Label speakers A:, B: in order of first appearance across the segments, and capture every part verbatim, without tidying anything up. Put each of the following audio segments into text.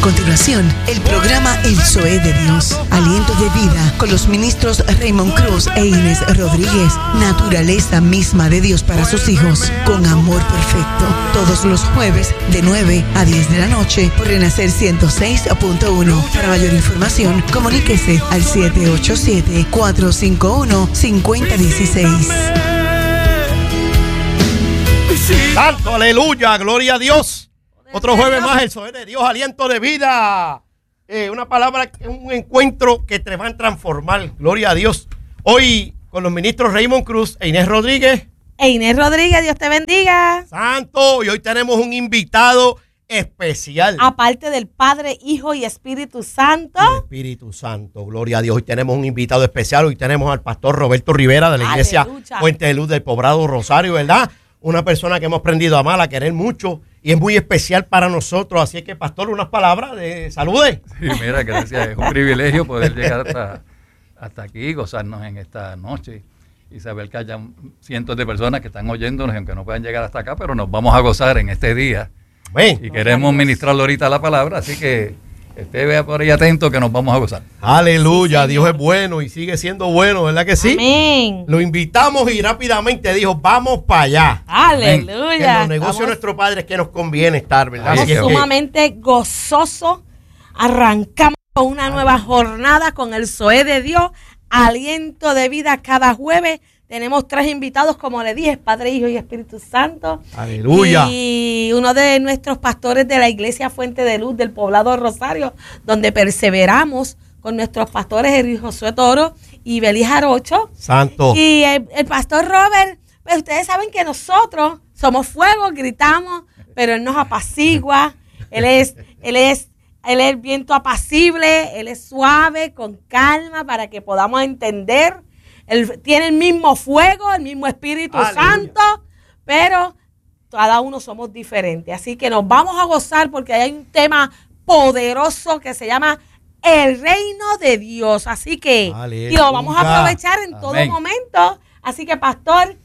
A: continuación, el programa El Zoé de Dios, aliento de vida, con los ministros Raymond Cruz e Inés Rodríguez. Naturaleza misma de Dios para sus hijos, con amor perfecto. Todos los jueves, de nueve a diez de la noche, por Renacer ciento seis punto uno. Para mayor información, comuníquese al siete ocho siete, cuatro cinco uno, cinco cero uno seis.
B: Santo, aleluya, gloria a Dios. Otro jueves más, el Zoé de Dios, aliento de vida. Eh, una palabra, un encuentro que te va a transformar, gloria a Dios. Hoy con los ministros Raymond Cruz e Inés Rodríguez.
C: E Inés Rodríguez, Dios te bendiga.
B: Santo, y hoy tenemos un invitado especial.
C: Aparte del Padre, Hijo y Espíritu Santo.
B: Y Espíritu Santo, gloria a Dios. Hoy tenemos un invitado especial. Hoy tenemos al pastor Roberto Rivera de la iglesia
C: Aleluya.
B: Fuente de Luz del Poblado Rosario, ¿verdad? Una persona que hemos aprendido a amar, a querer mucho y es muy especial para nosotros. Así que, pastor, unas palabras de salude.
D: Sí, mira, gracias. Es un privilegio poder llegar hasta, hasta aquí, gozarnos en esta noche y saber que haya cientos de personas que están oyéndonos, aunque no puedan llegar hasta acá, pero nos vamos a gozar en este día.
B: Amén.
D: Y queremos ministrarle ahorita la palabra, así que usted vea por ahí atento que nos vamos a gozar.
B: Aleluya, sí, Dios es bueno y sigue siendo bueno, ¿verdad que sí?
C: Amén.
B: Lo invitamos y rápidamente dijo, vamos para allá.
C: Aleluya.
B: En los negocios de nuestro Padre es que nos conviene estar, ¿verdad?
C: Estamos
B: Así es
C: sumamente gozosos. Arrancamos con una nueva jornada con el Zoé de Dios, aliento de vida cada jueves. Tenemos tres invitados, como le dije, Padre, Hijo y Espíritu Santo.
B: Aleluya.
C: Y uno de nuestros pastores de la iglesia Fuente de Luz del Poblado Rosario, donde perseveramos con nuestros pastores Eric Josué Toro y Belis Jarocho.
B: Santo.
C: Y el, el pastor Robert, pues ustedes saben que nosotros somos fuego, gritamos, pero él nos apacigua. Él es, él es, él es el viento apacible, él es suave, con calma, para que podamos entender. Él tiene el mismo fuego, el mismo Espíritu
B: Aleluya.
C: Santo, pero cada uno somos diferentes. Así que nos vamos a gozar porque hay un tema poderoso que se llama el reino de Dios. Así que
B: Aleluya.
C: y lo vamos a aprovechar en todo
D: Amén.
C: momento. Así que, pastor,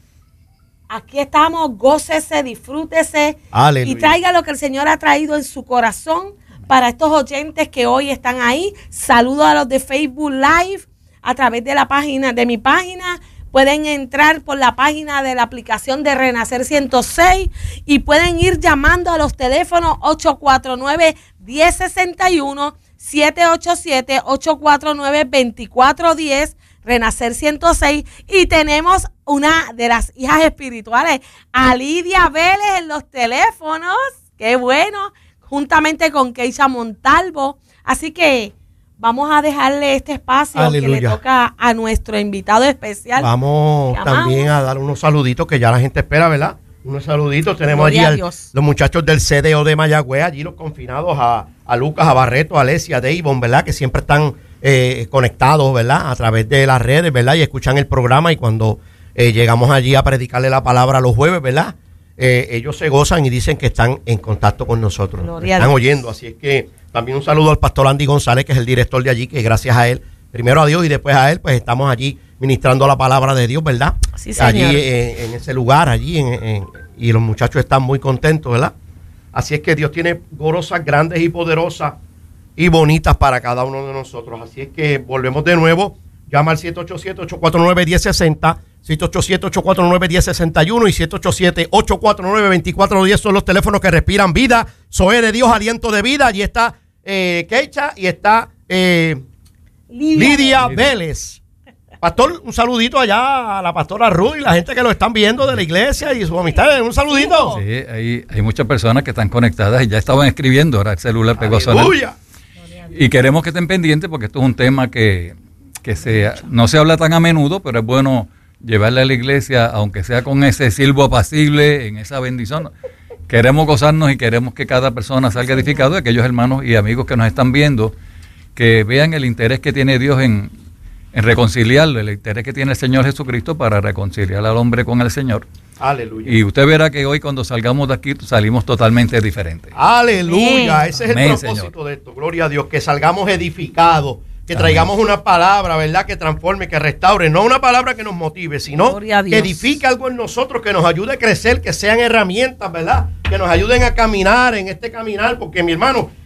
C: aquí estamos, gócese, disfrútese.
B: Aleluya.
C: Y traiga lo que el Señor ha traído en su corazón para estos oyentes que hoy están ahí. Saludo a los de Facebook Live. A través de la página, de mi página, pueden entrar por la página de la aplicación de Renacer ciento seis y pueden ir llamando a los teléfonos ocho cuatro nueve, uno cero seis uno, siete ocho siete, ocho cuatro nueve, dos cuatro uno cero, Renacer ciento seis. Y tenemos una de las hijas espirituales, a Lidia Vélez en los teléfonos. ¡Qué bueno! Juntamente con Keisha Montalvo. Así que vamos a dejarle este espacio
B: Aleluya.
C: que le toca a nuestro invitado especial.
B: Vamos también a dar unos saluditos que ya la gente espera, ¿verdad? Unos saluditos. Tenemos
C: Gloria
B: allí
C: a
B: al-
C: Dios.
B: los muchachos del C D O de Mayagüez, allí los confinados, a, a Lucas, a Barreto, a Alesia, a Davon, ¿verdad? Que siempre están eh, conectados, ¿verdad? A través de las redes, ¿verdad? Y escuchan el programa y cuando eh, llegamos allí a predicarle la palabra los jueves, ¿verdad? Eh, ellos se gozan y dicen que están en contacto con nosotros.
C: Gloria a
B: Están
C: Dios.
B: oyendo, así es que también un saludo al pastor Andy González, que es el director de allí, que gracias a él, primero a Dios y después a él, pues estamos allí ministrando la palabra de Dios, ¿verdad?
C: Sí, señor.
B: Allí eh, en ese lugar, allí, en, en- y los muchachos están muy contentos, ¿verdad? Así es que Dios tiene cosas grandes y poderosas y bonitas para cada uno de nosotros. Así es que volvemos de nuevo. Llama al siete ocho siete, ocho cuatro nueve, uno cero seis cero, siete ocho siete, ocho cuatro nueve, uno cero seis uno y siete ocho siete, ocho cuatro nueve, dos cuatro uno cero son los teléfonos que respiran vida. Zoé de Dios, aliento de vida. Allí está eh, Keisha y está eh,
C: Lidia.
B: Lidia Vélez. Pastor, un saludito allá a la pastora Ruth y la gente que lo están viendo de la iglesia y sus amistades. Un saludito.
D: Sí, hay, hay muchas personas que están conectadas y ya estaban escribiendo, ahora el celular pegó a sonar.
B: Aleluya.
D: Y queremos que estén pendientes porque esto es un tema que, que se, no se habla tan a menudo, pero es bueno llevarle a la iglesia, aunque sea con ese silbo apacible, en esa bendición. Queremos gozarnos y queremos que cada persona salga edificado, aquellos hermanos y amigos que nos están viendo, que vean el interés que tiene Dios en, en reconciliarlo, el interés que tiene el Señor Jesucristo para reconciliar al hombre con el Señor.
B: Aleluya.
D: Y usted verá que hoy cuando salgamos de aquí salimos totalmente diferentes.
B: Aleluya.
C: Amén.
B: Ese es
D: Amén,
B: el propósito
D: Señor.
B: de esto. Gloria a Dios. Que salgamos edificados. Que
D: Amén.
B: traigamos una palabra, ¿verdad? Que transforme, que restaure. No una palabra que nos motive, sino
C: Gloria a
B: que
C: Dios.
B: edifique algo en nosotros, que nos ayude a crecer, que sean herramientas, ¿verdad? Que nos ayuden a caminar en este caminar. Porque, mi hermano,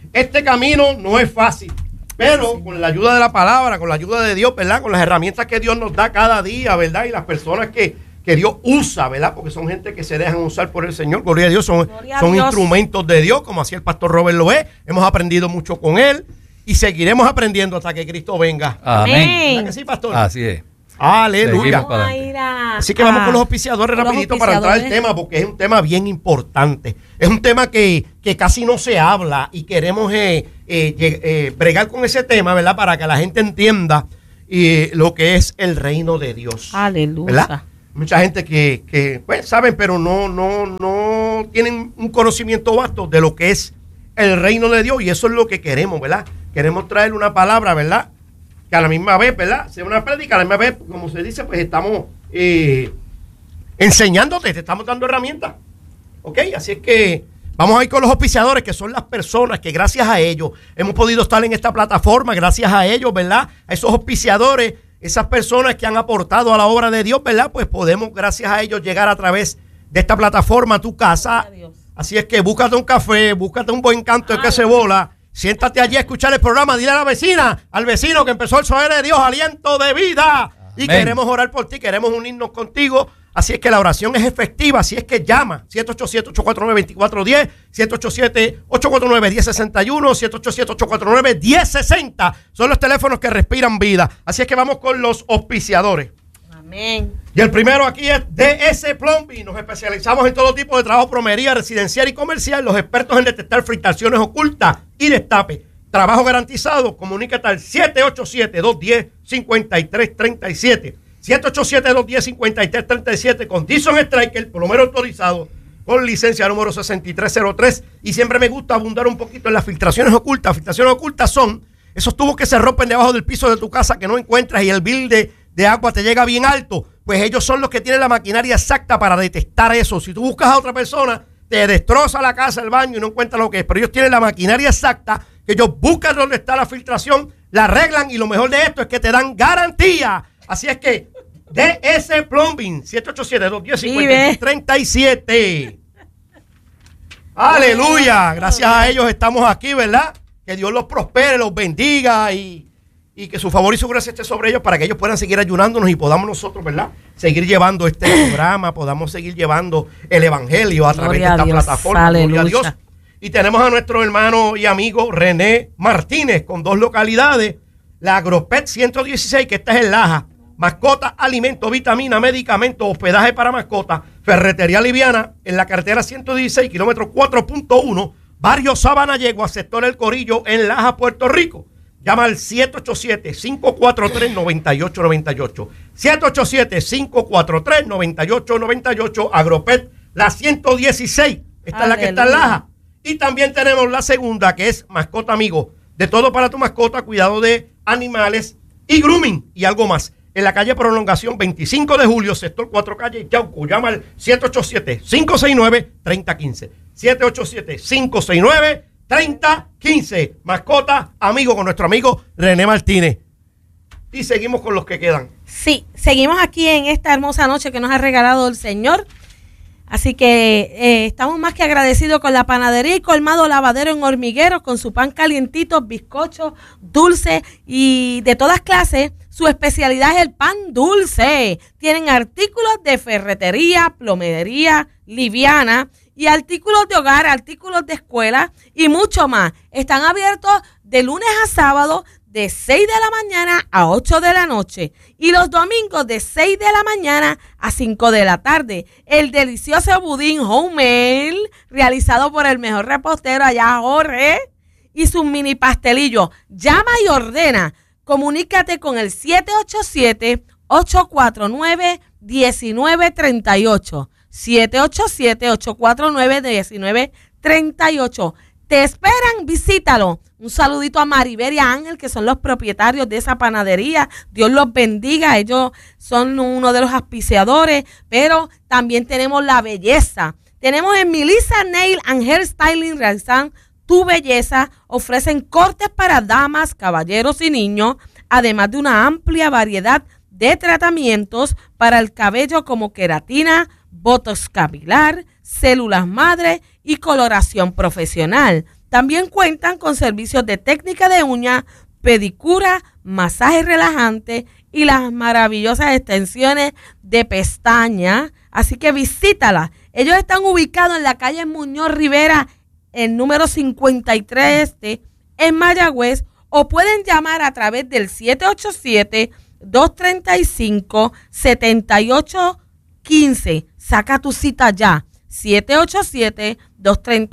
B: Este camino no es fácil, pero con la ayuda de la palabra, con la ayuda de Dios, ¿verdad? Con las herramientas que Dios nos da cada día, ¿verdad? Y las personas que, que Dios usa, ¿verdad? Porque son gente que se dejan usar por el Señor. Gloria a Dios, son,
C: Gloria a
B: son
C: Dios.
B: instrumentos de Dios, como así el pastor Robert lo es. Hemos aprendido mucho con él y seguiremos aprendiendo hasta que Cristo venga.
D: Amén.
B: ¿Verdad que sí, pastor?
D: Así es.
B: Aleluya.
D: Seguimos para
C: Vamos a ir a-
B: Así que vamos
C: a-
B: con los auspiciadores
C: con los
B: rapidito para entrar al
C: auspiciadores.
B: tema, porque es un tema bien importante. Es un tema que, que casi no se habla y queremos eh, eh, lleg- eh, bregar con ese tema, ¿verdad? Para que la gente entienda eh, lo que es el reino de Dios.
C: Aleluya.
B: ¿Verdad? Mucha gente que, que pues, saben, pero no, no, no tienen un conocimiento vasto de lo que es el reino de Dios, y eso es lo que queremos, ¿verdad? Queremos traer una palabra, ¿verdad? Que a la misma vez, ¿verdad? Sea una prédica, a la misma vez, como se dice, pues estamos eh, enseñándote, te estamos dando herramientas. ¿Ok? Así es que vamos a ir con los auspiciadores, que son las personas que gracias a ellos hemos podido estar en esta plataforma, gracias a ellos, ¿verdad? A esos auspiciadores, esas personas que han aportado a la obra de Dios, ¿verdad? Pues podemos, gracias a ellos, llegar a través de esta plataforma a tu casa.
C: Gloria a Dios.
B: Así es que búscate un café, búscate un buen canto de que se bola. Siéntate allí a escuchar el programa. Dile a la vecina, al vecino que empezó el Zoe de Dios, aliento de vida. Y
D: Amén.
B: queremos orar por ti, queremos unirnos contigo. Así es que la oración es efectiva. Así es que llama siete ocho siete, ocho cuatro nueve, dos cuatro uno cero, siete ocho siete, ocho cuatro nueve, uno cero seis uno, siete ocho siete, ocho cuatro nueve, uno cero seis cero. Son los teléfonos que respiran vida. Así es que vamos con los auspiciadores.
C: Amén.
B: Y el primero aquí es D S Plumbing. Nos especializamos en todo tipo de trabajo, plomería, residencial y comercial. Los expertos en detectar filtraciones ocultas y destape. Trabajo garantizado. Comunícate al siete ocho siete, dos uno cero, cinco tres tres siete. siete ocho siete, dos uno cero, cinco tres tres siete. Con Dixon Striker, plomero autorizado, con licencia número sesenta y tres cero tres. Y siempre me gusta abundar un poquito en las filtraciones ocultas. Filtraciones ocultas son esos tubos que se rompen debajo del piso de tu casa que no encuentras y el bill de, de agua te llega bien alto. Pues ellos son los que tienen la maquinaria exacta para detectar eso. Si tú buscas a otra persona, te destroza la casa, el baño y no encuentras lo que es. Pero ellos tienen la maquinaria exacta, que ellos buscan dónde está la filtración, la arreglan, y lo mejor de esto es que te dan garantía. Así es que D S Plumbing, siete ocho siete, dos uno cero, cinco tres tres siete. Aleluya. Gracias a ellos estamos aquí, ¿verdad? Que Dios los prospere, los bendiga y... y que su favor y su gracia esté sobre ellos para que ellos puedan seguir ayudándonos y podamos nosotros, ¿verdad? Seguir llevando este programa, podamos seguir llevando el evangelio a través
C: Gloria
B: de esta
C: a Dios.
B: plataforma. Gloria a
C: Aleluya.
B: Dios. Y tenemos a nuestro hermano y amigo René Martínez con dos localidades. La Agropet ciento dieciséis, que esta es en Laja. Mascota, alimento, vitamina, medicamento, hospedaje para mascotas. Ferretería Liviana en la carretera ciento dieciséis, kilómetro cuatro punto uno, barrio Sabana Yegua, sector El Corillo, en Laja, Puerto Rico. Llama al siete ocho siete, cinco cuatro tres, nueve ocho nueve ocho. siete ocho siete, cinco cuatro tres, nueve ocho nueve ocho. Agropet, la ciento dieciséis. Esta es la que está en Laja. Y también tenemos la segunda, que es Mascota Amigo. De todo para tu mascota, cuidado de animales y grooming y algo más. En la calle Prolongación veinticinco de julio, sector cuatro calle Yauco. Llama al siete ocho siete, cinco seis nueve, tres cero uno cinco. siete ocho siete, cinco seis nueve, tres cero uno cinco. Mascota Amigo con nuestro amigo René Martínez. Y seguimos con los que quedan.
C: Sí, seguimos aquí en esta hermosa noche que nos ha regalado el Señor. Así que eh, estamos más que agradecidos con la panadería y colmado lavadero en Hormigueros, con su pan calientito, bizcocho, dulce y de todas clases. Su especialidad es el pan dulce. Tienen artículos de ferretería, plomería, liviana y artículos de hogar, artículos de escuela y mucho más. Están abiertos de lunes a sábado de seis de la mañana a ocho de la noche y los domingos de seis de la mañana a cinco de la tarde. El delicioso budín homemade realizado por el mejor repostero allá, Jorge, y sus mini pastelillos. Llama y ordena. Comunícate con el siete ocho siete, ocho cuatro nueve, uno nueve tres ocho. siete ocho siete, ocho cuatro nueve, uno nueve tres ocho. Te esperan, visítalo. Un saludito a Maribel y a Ángel, que son los propietarios de esa panadería. Dios los bendiga. Ellos son uno de los auspiciadores, pero también tenemos la belleza. Tenemos en Melissa Nail and Hair Styling, realizan tu belleza. Ofrecen cortes para damas, caballeros y niños, además de una amplia variedad de tratamientos para el cabello como queratina, botox capilar, células madre y coloración profesional. También cuentan con servicios de técnica de uña, pedicura, masaje relajante y las maravillosas extensiones de pestañas. Así que visítala. Ellos están ubicados en la calle Muñoz Rivera, el número cincuenta y tres este, en Mayagüez, o pueden llamar a través del siete ocho siete, dos tres cinco, siete ocho uno cinco. Saca tu cita ya. siete ocho siete, dos tres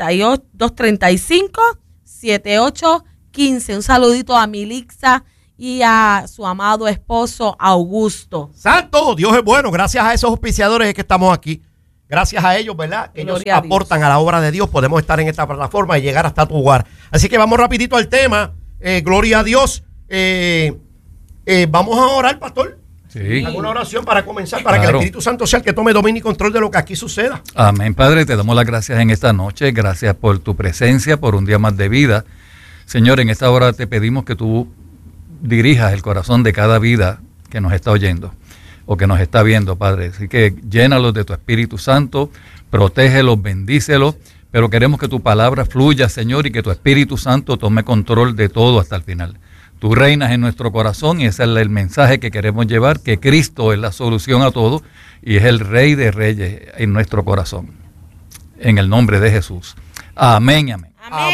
C: cinco, siete ocho uno cinco. Un saludito a Milixa y a su amado esposo Augusto.
B: Santo, Dios es bueno. Gracias a esos auspiciadores es que estamos aquí. Gracias a ellos, ¿verdad? Que ellos
C: Gloria a
B: aportan
C: Dios.
B: a la obra de Dios. Podemos estar en esta plataforma y llegar hasta tu hogar. Así que vamos rapidito al tema. Eh, gloria a Dios. Eh, eh, vamos a orar, pastor.
D: Sí.
B: Alguna oración para comenzar, para que
D: Claro.
B: el Espíritu Santo sea el que tome dominio y control de lo que aquí suceda.
D: Amén, Padre, te damos las gracias en esta noche, gracias por tu presencia, por un día más de vida. Señor, en esta hora te pedimos que tú dirijas el corazón de cada vida que nos está oyendo o que nos está viendo, Padre. Así que llénalos de tu Espíritu Santo, protégelos, bendícelos, pero queremos que tu palabra fluya, Señor, y que tu Espíritu Santo tome control de todo hasta el final. Tú reinas en nuestro corazón y ese es el mensaje que queremos llevar, que Cristo es la solución a todo y es el Rey de Reyes en nuestro corazón. En el nombre de Jesús. Amén, amén.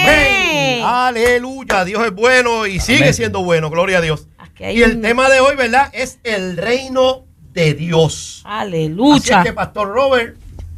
B: Amén. Aleluya. Dios es bueno y sigue
D: Amén.
B: siendo bueno. Gloria a Dios.
C: Aquí hay
B: Y el
C: un-
B: tema de hoy, ¿verdad? Es el reino de Dios.
C: Aleluya.
B: Así es que, Pastor Robert,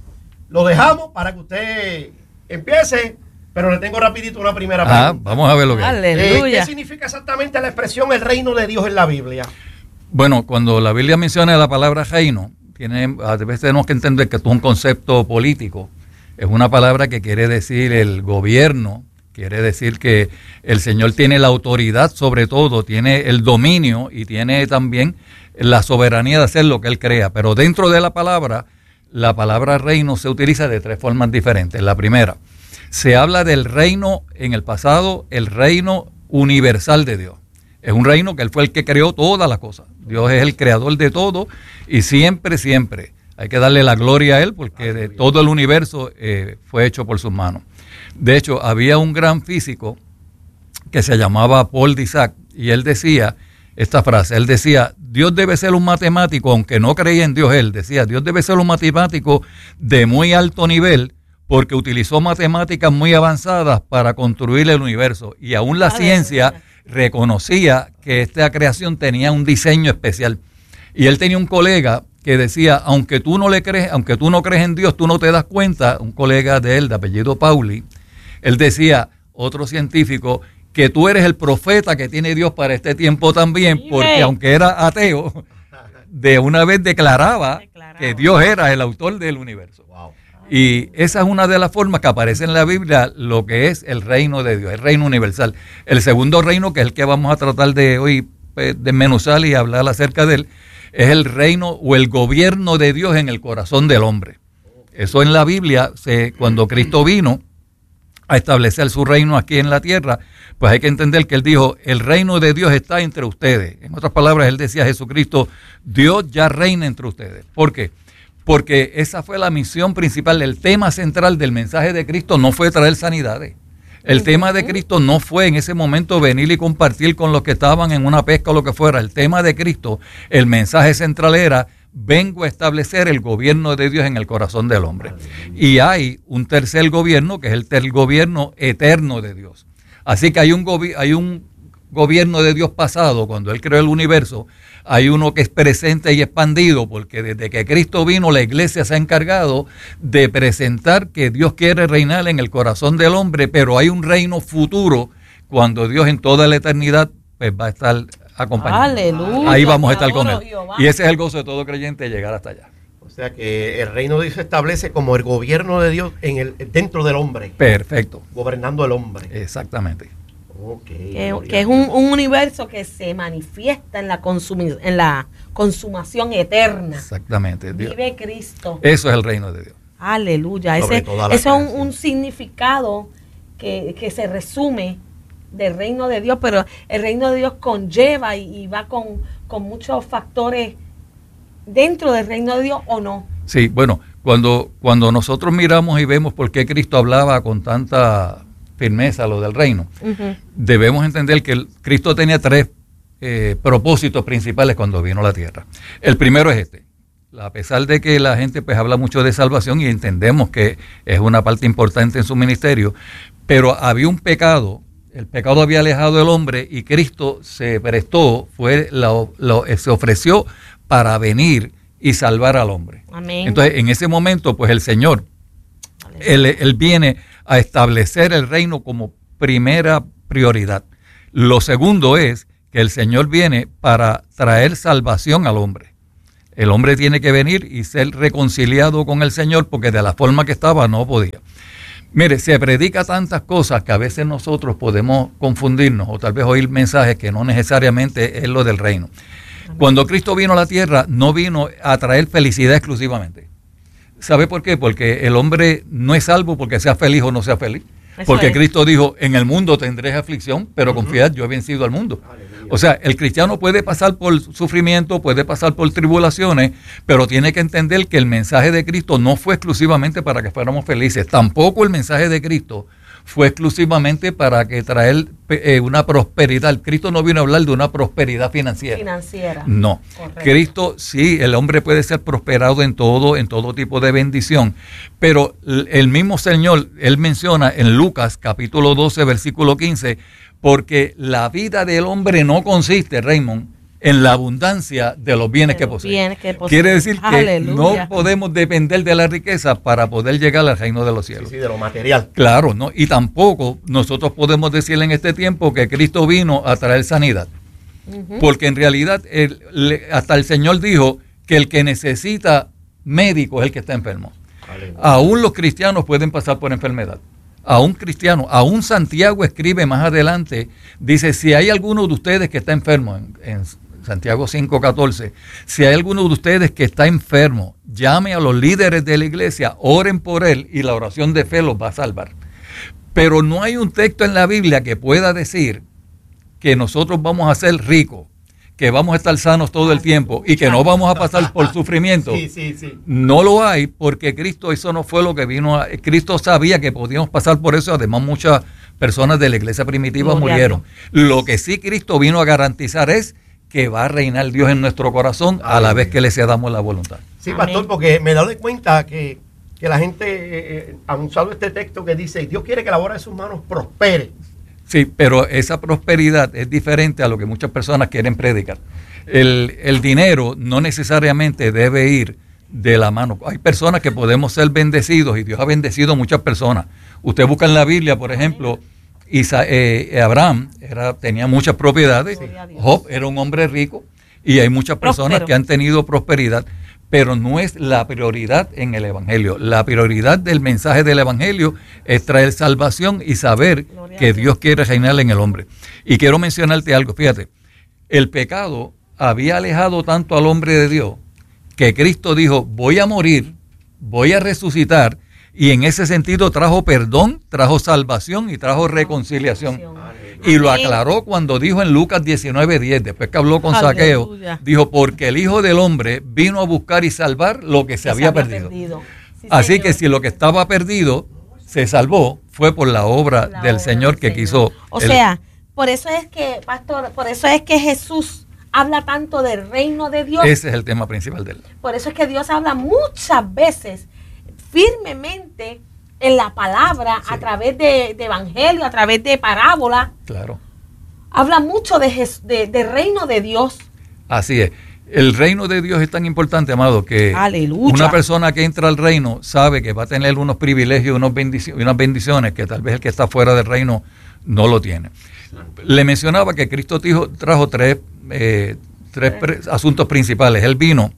B: lo dejamos para que usted empiece, pero le tengo rapidito una primera
D: Ah,
B: pregunta.
D: vamos a ver lo que hay.
B: Eh,
C: Aleluya.
B: ¿Qué significa exactamente la expresión el reino de Dios en la Biblia?
D: Bueno, cuando la Biblia menciona la palabra reino, tiene, a veces tenemos que entender que esto es un concepto político. Es una palabra que quiere decir el gobierno, quiere decir que el Señor tiene la autoridad sobre todo, tiene el dominio y tiene también la soberanía de hacer lo que Él crea. Pero dentro de la palabra, la palabra reino se utiliza de tres formas diferentes. La primera, se habla del reino en el pasado, el reino universal de Dios. Es un reino que Él fue el que creó todas las cosas. Dios es el creador de todo y siempre, siempre hay que darle la gloria a Él porque de todo el universo eh, fue hecho por sus manos. De hecho, había un gran físico que se llamaba Paul Dirac y él decía esta frase, él decía, Dios debe ser un matemático, aunque no creía en Dios, él decía, Dios debe ser un matemático de muy alto nivel porque utilizó matemáticas muy avanzadas para construir el universo y aún la
C: Aleluya.
D: ciencia reconocía que esta creación tenía un diseño especial. Y él tenía un colega que decía, aunque tú no le crees, aunque tú no crees en Dios, tú no te das cuenta, un colega de él de apellido Pauli, él decía, otro científico, que tú eres el profeta que tiene Dios para este tiempo también, porque aunque era ateo, de una vez declaraba,
C: Declaraba.
D: que Dios era el autor del universo.
B: Wow.
D: Y esa es una de las formas que aparece en la Biblia lo que es el reino de Dios, el reino universal. El segundo reino, que es el que vamos a tratar de hoy eh, desmenuzar y hablar acerca de él, es el reino o el gobierno de Dios en el corazón del hombre. Eso en la Biblia, se, cuando Cristo vino a establecer su reino aquí en la tierra, pues hay que entender que Él dijo, el reino de Dios está entre ustedes. En otras palabras, Él decía a Jesucristo, Dios ya reina entre ustedes. ¿Por qué? Porque esa fue la misión principal, el tema central del mensaje de Cristo no fue traer sanidades. El uh-huh. tema de Cristo no fue en ese momento venir y compartir con los que estaban en una pesca o lo que fuera. El tema de Cristo, el mensaje central era, vengo a establecer el gobierno de Dios en el corazón del hombre. Y hay un tercer gobierno, que es el ter- gobierno eterno de Dios. Así que hay un, gobi- hay un gobierno de Dios pasado, cuando Él creó el universo, hay uno que es presente y expandido, porque desde que Cristo vino, la iglesia se ha encargado de presentar que Dios quiere reinar en el corazón del hombre, pero hay un reino futuro, cuando Dios en toda la eternidad pues, va a estar acompañando.
C: Aleluya.
D: Ahí vamos a estar con
C: Adoro,
D: Él.
C: Jehová.
D: Y ese es el gozo de todo creyente, llegar hasta allá.
B: O sea que el reino de Dios se establece como el gobierno de Dios en el, dentro del hombre.
D: Perfecto.
B: Gobernando el hombre.
D: Exactamente.
B: Okay,
C: Que, que es un, un universo que se manifiesta en la, consumi- en la consumación eterna.
D: Exactamente. Dios.
C: Vive Cristo.
D: Eso es el reino de Dios.
C: Aleluya.
B: Sobre
C: Ese,
B: toda la
C: eso es un,
B: creación.
C: un significado que, que se resume del reino de Dios, pero el reino de Dios conlleva y, y va con, con muchos factores dentro del reino de Dios o no.
D: Sí, bueno, cuando, cuando nosotros miramos y vemos por qué Cristo hablaba con tanta firmeza a lo del reino.
C: Ujú.
D: Debemos entender que el, Cristo tenía tres eh, propósitos principales cuando vino a la tierra. El primero es este. A pesar de que la gente pues habla mucho de salvación y entendemos que es una parte importante en su ministerio, pero había un pecado, el pecado había alejado al hombre y Cristo se prestó, fue lo, lo, se ofreció para venir y salvar al hombre.
C: Amén.
D: Entonces, en ese momento, pues el Señor, él, él viene a establecer el reino como primera prioridad. Lo segundo es que el Señor viene para traer salvación al hombre. El hombre tiene que venir y ser reconciliado con el Señor porque de la forma que estaba no podía. Mire, se predica tantas cosas que a veces nosotros podemos confundirnos o tal vez oír mensajes que no necesariamente es lo del reino. Cuando Cristo vino a la tierra, no vino a traer felicidad exclusivamente. ¿Sabe por qué? Porque el hombre no es salvo porque sea feliz o no sea feliz.
C: Eso
D: Porque
C: es.
D: Cristo dijo, en el mundo tendréis aflicción, pero uh-huh. confiad, yo he vencido al mundo. Aleluya. O sea, el cristiano puede pasar por sufrimiento, puede pasar por tribulaciones, pero tiene que entender que el mensaje de Cristo no fue exclusivamente para que fuéramos felices. Tampoco el mensaje de Cristo fue exclusivamente para que traer eh, una prosperidad. Cristo no vino a hablar de una prosperidad financiera.
C: Financiera.
D: No. Correcto. Cristo, sí, el hombre puede ser prosperado en todo, en todo tipo de bendición, pero el mismo Señor, Él menciona en Lucas capítulo doce, versículo quince, porque la vida del hombre no consiste, Raymond, en la abundancia de los bienes que posee. Bienes que posee. Quiere decir que Aleluya. No podemos depender de la riqueza para poder llegar al reino de los cielos.
B: Sí, sí, de lo material.
D: Claro, ¿no? Y tampoco nosotros podemos decir en este tiempo que Cristo vino a traer sanidad. Uh-huh. Porque en realidad el, le, hasta el Señor dijo que el que necesita médico es el que está enfermo. Aleluya. Aún los cristianos pueden pasar por enfermedad. Aún cristiano, aún Santiago escribe más adelante, dice, si hay alguno de ustedes que está enfermo, en, en Santiago cinco catorce, si hay alguno de ustedes que está enfermo, llame a los líderes de la iglesia, oren por él y la oración de fe los va a salvar. Pero no hay un texto en la Biblia que pueda decir que nosotros vamos a ser ricos, que vamos a estar sanos todo el tiempo y que no vamos a pasar por sufrimiento. Sí, sí, sí. No lo hay porque Cristo, eso no fue lo que vino a... Cristo sabía que podíamos pasar por eso, además muchas personas de la iglesia primitiva murieron. Lo que sí Cristo vino a garantizar es que va a reinar Dios en nuestro corazón a la vez que le cedamos la voluntad.
B: Sí, pastor, porque me he dado cuenta que, que la gente eh, ha usado este texto que dice, Dios quiere que la obra de sus manos prospere.
D: Sí, pero esa prosperidad es diferente a lo que muchas personas quieren predicar. El, el dinero no necesariamente debe ir de la mano. Hay personas que podemos ser bendecidos y Dios ha bendecido a muchas personas. Usted busca en la Biblia, por ejemplo, Isa, eh, Abraham era, tenía muchas propiedades, Job era un hombre rico y hay muchas personas Prospero. que han tenido prosperidad, pero no es la prioridad en el Evangelio. La prioridad del mensaje del Evangelio es traer salvación y saber Gloria que Dios quiere reinar en el hombre. Y quiero mencionarte algo, fíjate, el pecado había alejado tanto al hombre de Dios que Cristo dijo, voy a morir, voy a resucitar, y en ese sentido trajo perdón, trajo salvación y trajo reconciliación. Y lo aclaró cuando dijo en Lucas diecinueve diez, después que habló con Zaqueo, dijo, porque el Hijo del Hombre vino a buscar y salvar lo que se, que había, se había perdido. perdido. Sí, Así señor. que si lo que estaba perdido se salvó, fue por la obra la del obra Señor del que Señor. quiso.
C: O el, sea, por eso es que, pastor, por eso es que Jesús habla tanto del reino de Dios.
D: Ese es el tema principal de él.
C: Por eso es que Dios habla muchas veces firmemente en la palabra, sí. a través de, de evangelio, a través de parábola.
D: Claro.
C: Habla mucho de, de, de reino de Dios.
D: Así es. El reino de Dios es tan importante, amado, que Aleluya. una persona que entra al reino sabe que va a tener unos privilegios, unos bendici- unas bendiciones que tal vez el que está fuera del reino no lo tiene. Le mencionaba que Cristo dijo, trajo tres, eh, tres pre- asuntos principales. Él vino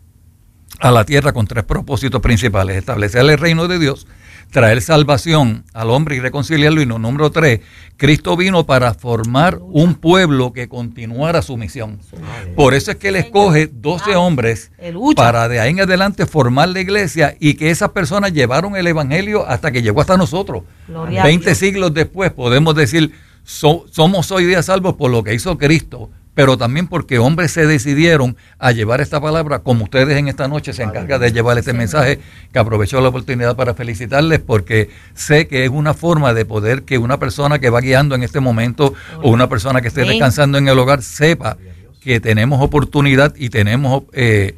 D: a la tierra con tres propósitos principales: establecer el reino de Dios, traer salvación al hombre y reconciliarlo, y no, número tres, Cristo vino para formar un pueblo que continuara su misión. Por eso es que Él escoge doce hombres para de ahí en adelante formar la iglesia, y que esas personas llevaron el evangelio hasta que llegó hasta nosotros. Veinte siglos después podemos decir, so, somos hoy día salvos por lo que hizo Cristo pero también porque hombres se decidieron a llevar esta palabra, como ustedes en esta noche se encargan de llevar este mensaje, que aprovecho la oportunidad para felicitarles, porque sé que es una forma de poder que una persona que va guiando en este momento o una persona que esté descansando en el hogar sepa que tenemos oportunidad y tenemos eh,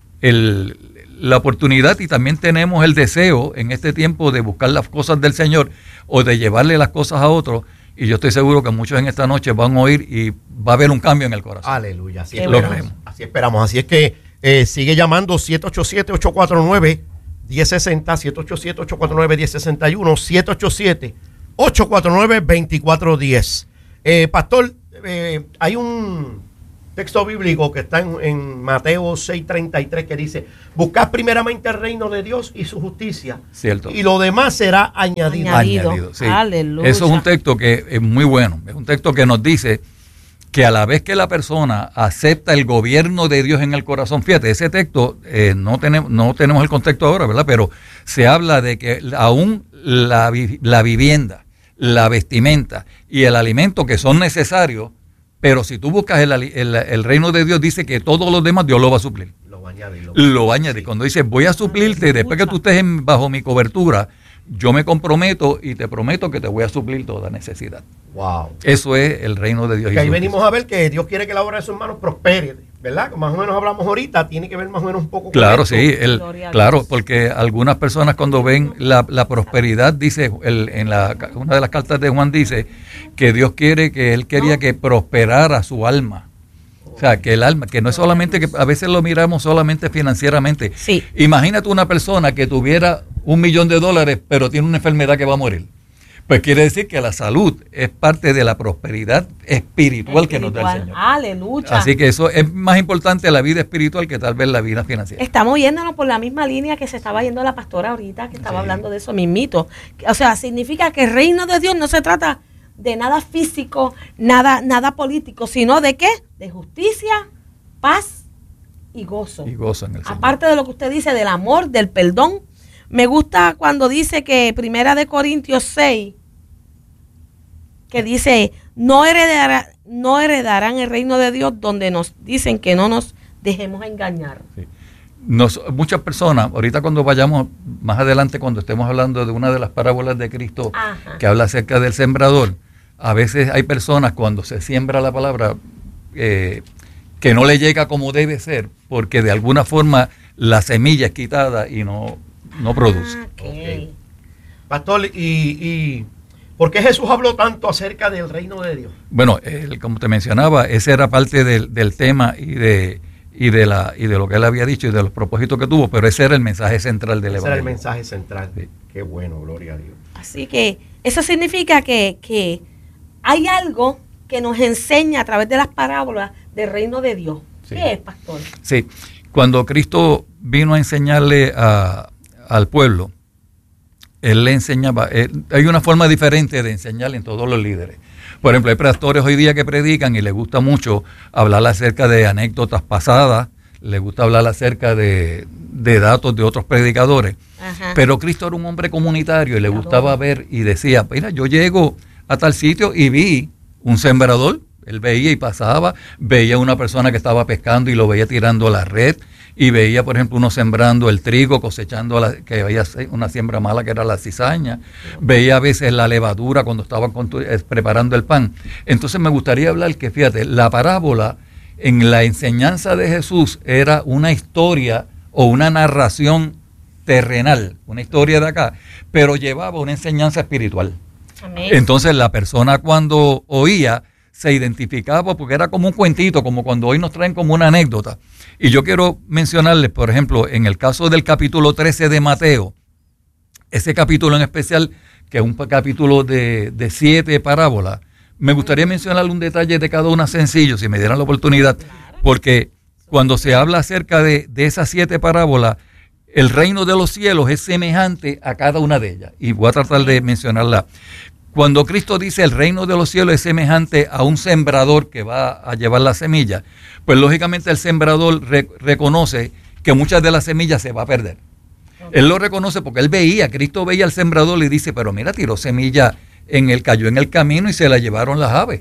D: el, la oportunidad y también tenemos el deseo en este tiempo de buscar las cosas del Señor o de llevarle las cosas a otros. Y yo estoy seguro que muchos en esta noche van a oír y va a haber un cambio en el corazón.
B: Aleluya, así
D: Lo
B: esperamos.
D: creemos.
B: Así esperamos. Así es que eh, sigue llamando siete ocho siete, ocho cuatro nueve, uno cero seis cero, siete ocho siete, ocho cuatro nueve, uno cero seis uno, siete ocho siete, ocho cuatro nueve, dos cuatro uno cero. Eh, pastor, eh, hay un texto bíblico que está en, en Mateo seis treinta y tres que dice: buscad primeramente el reino de Dios y su justicia.
D: Cierto.
B: Y lo demás será añadido.
C: Añadido.
D: Añadido, sí.
C: Aleluya.
D: Eso es un texto que es muy bueno. Es un texto que nos dice que a la vez que la persona acepta el gobierno de Dios en el corazón, fíjate, ese texto eh, no tenemos no tenemos el contexto ahora, ¿verdad? Pero se habla de que aún la, la vivienda, la vestimenta y el alimento que son necesarios, pero si tú buscas el, el, el reino de Dios, dice que todos los demás Dios lo va a suplir.
B: Lo va a añadir. Lo,
D: Lo va a añadir. Cuando dice voy a suplirte, después que tú estés en, bajo mi cobertura, yo me comprometo y te prometo que te voy a suplir toda necesidad.
B: Wow.
D: Eso es el reino de Dios.
B: Que ahí venimos a ver que Dios quiere que la obra de sus manos prospere, ¿verdad? Más o menos hablamos ahorita, tiene que ver más o menos un poco con
D: Claro,
B: esto.
D: sí, el, claro, porque algunas personas cuando ven la, la prosperidad, dice, el, en la, una de las cartas de Juan dice que Dios quiere, que Él quería que prosperara su alma. O sea, que el alma, que no es solamente que a veces lo miramos solamente financieramente.
C: Sí.
D: Imagínate una persona que tuviera un millón de dólares, pero tiene una enfermedad que va a morir. Pues quiere decir que la salud es parte de la prosperidad espiritual, espiritual que nos da el Señor.
C: Aleluya.
D: Así que eso es más importante la vida espiritual que tal vez la vida financiera.
C: Estamos yéndonos por la misma línea que se estaba yendo la pastora ahorita, que estaba
B: Sí.
C: hablando de eso mismito. O sea, significa que el reino de Dios no se trata de nada físico, nada, nada político, sino de qué? De justicia, paz y gozo.
D: Y gozo en el Señor.
C: Aparte de lo que usted dice del amor, del perdón. Me gusta cuando dice que Primera de Corintios seis, que dice, no, heredará, no heredarán el reino de Dios, donde nos dicen que no nos dejemos engañar.
D: Sí. Nos, muchas personas, ahorita cuando vayamos más adelante, cuando estemos hablando de una de las parábolas de Cristo,
C: Ajá.
D: que habla acerca del sembrador, a veces hay personas cuando se siembra la palabra eh, que no le llega como debe ser, porque de alguna forma la semilla es quitada y no, no produce.
C: Ah, ok.
B: Ok. Pastor, y, y ¿por qué Jesús habló tanto acerca del reino de Dios?
D: Bueno, él, como te mencionaba, ese era parte del, del tema y de y de la y de lo que él había dicho y de los propósitos que tuvo, pero ese era el mensaje central del
B: Ese era
D: evangelio.
B: el mensaje central.
D: Sí.
B: Qué bueno, gloria a Dios.
C: Así que eso significa que, que hay algo que nos enseña a través de las parábolas del reino de Dios.
D: Sí.
C: ¿Qué es, pastor?
D: Sí, cuando Cristo vino a enseñarle a, al pueblo, él le enseñaba, eh, hay una forma diferente de enseñarle en todos los líderes. Por ejemplo, hay pastores hoy día que predican y les gusta mucho hablar acerca de anécdotas pasadas, les gusta hablar acerca de, de datos de otros predicadores.
C: Ajá.
D: Pero Cristo era un hombre comunitario y le gustaba ver y decía, mira, yo llego a tal sitio y vi un sembrador. Él veía y pasaba, veía una persona que estaba pescando y lo veía tirando a la red, y veía, por ejemplo, uno sembrando el trigo, cosechando, la, que había una siembra mala que era la cizaña, veía a veces la levadura cuando estaban preparando el pan. Entonces me gustaría hablar que, fíjate, la parábola en la enseñanza de Jesús era una historia o una narración terrenal, una historia de acá, pero llevaba una enseñanza espiritual.
C: Amén.
D: Entonces la persona cuando oía se identificaba porque era como un cuentito, como cuando hoy nos traen como una anécdota. Y yo quiero mencionarles, por ejemplo, en el caso del capítulo trece de Mateo, ese capítulo en especial, que es un capítulo de, de siete parábolas, me gustaría mencionarle un detalle de cada una sencillo, si me dieran la oportunidad, porque cuando se habla acerca de, de esas siete parábolas, el reino de los cielos es semejante a cada una de ellas. Y voy a tratar de mencionarla. Cuando Cristo dice el reino de los cielos es semejante a un sembrador que va a llevar la semilla, pues lógicamente el sembrador re- reconoce que muchas de las semillas se va a perder. Él lo reconoce porque él veía, Cristo veía al sembrador y dice, pero mira, tiró semilla en el, cayó en el camino y se la llevaron las aves.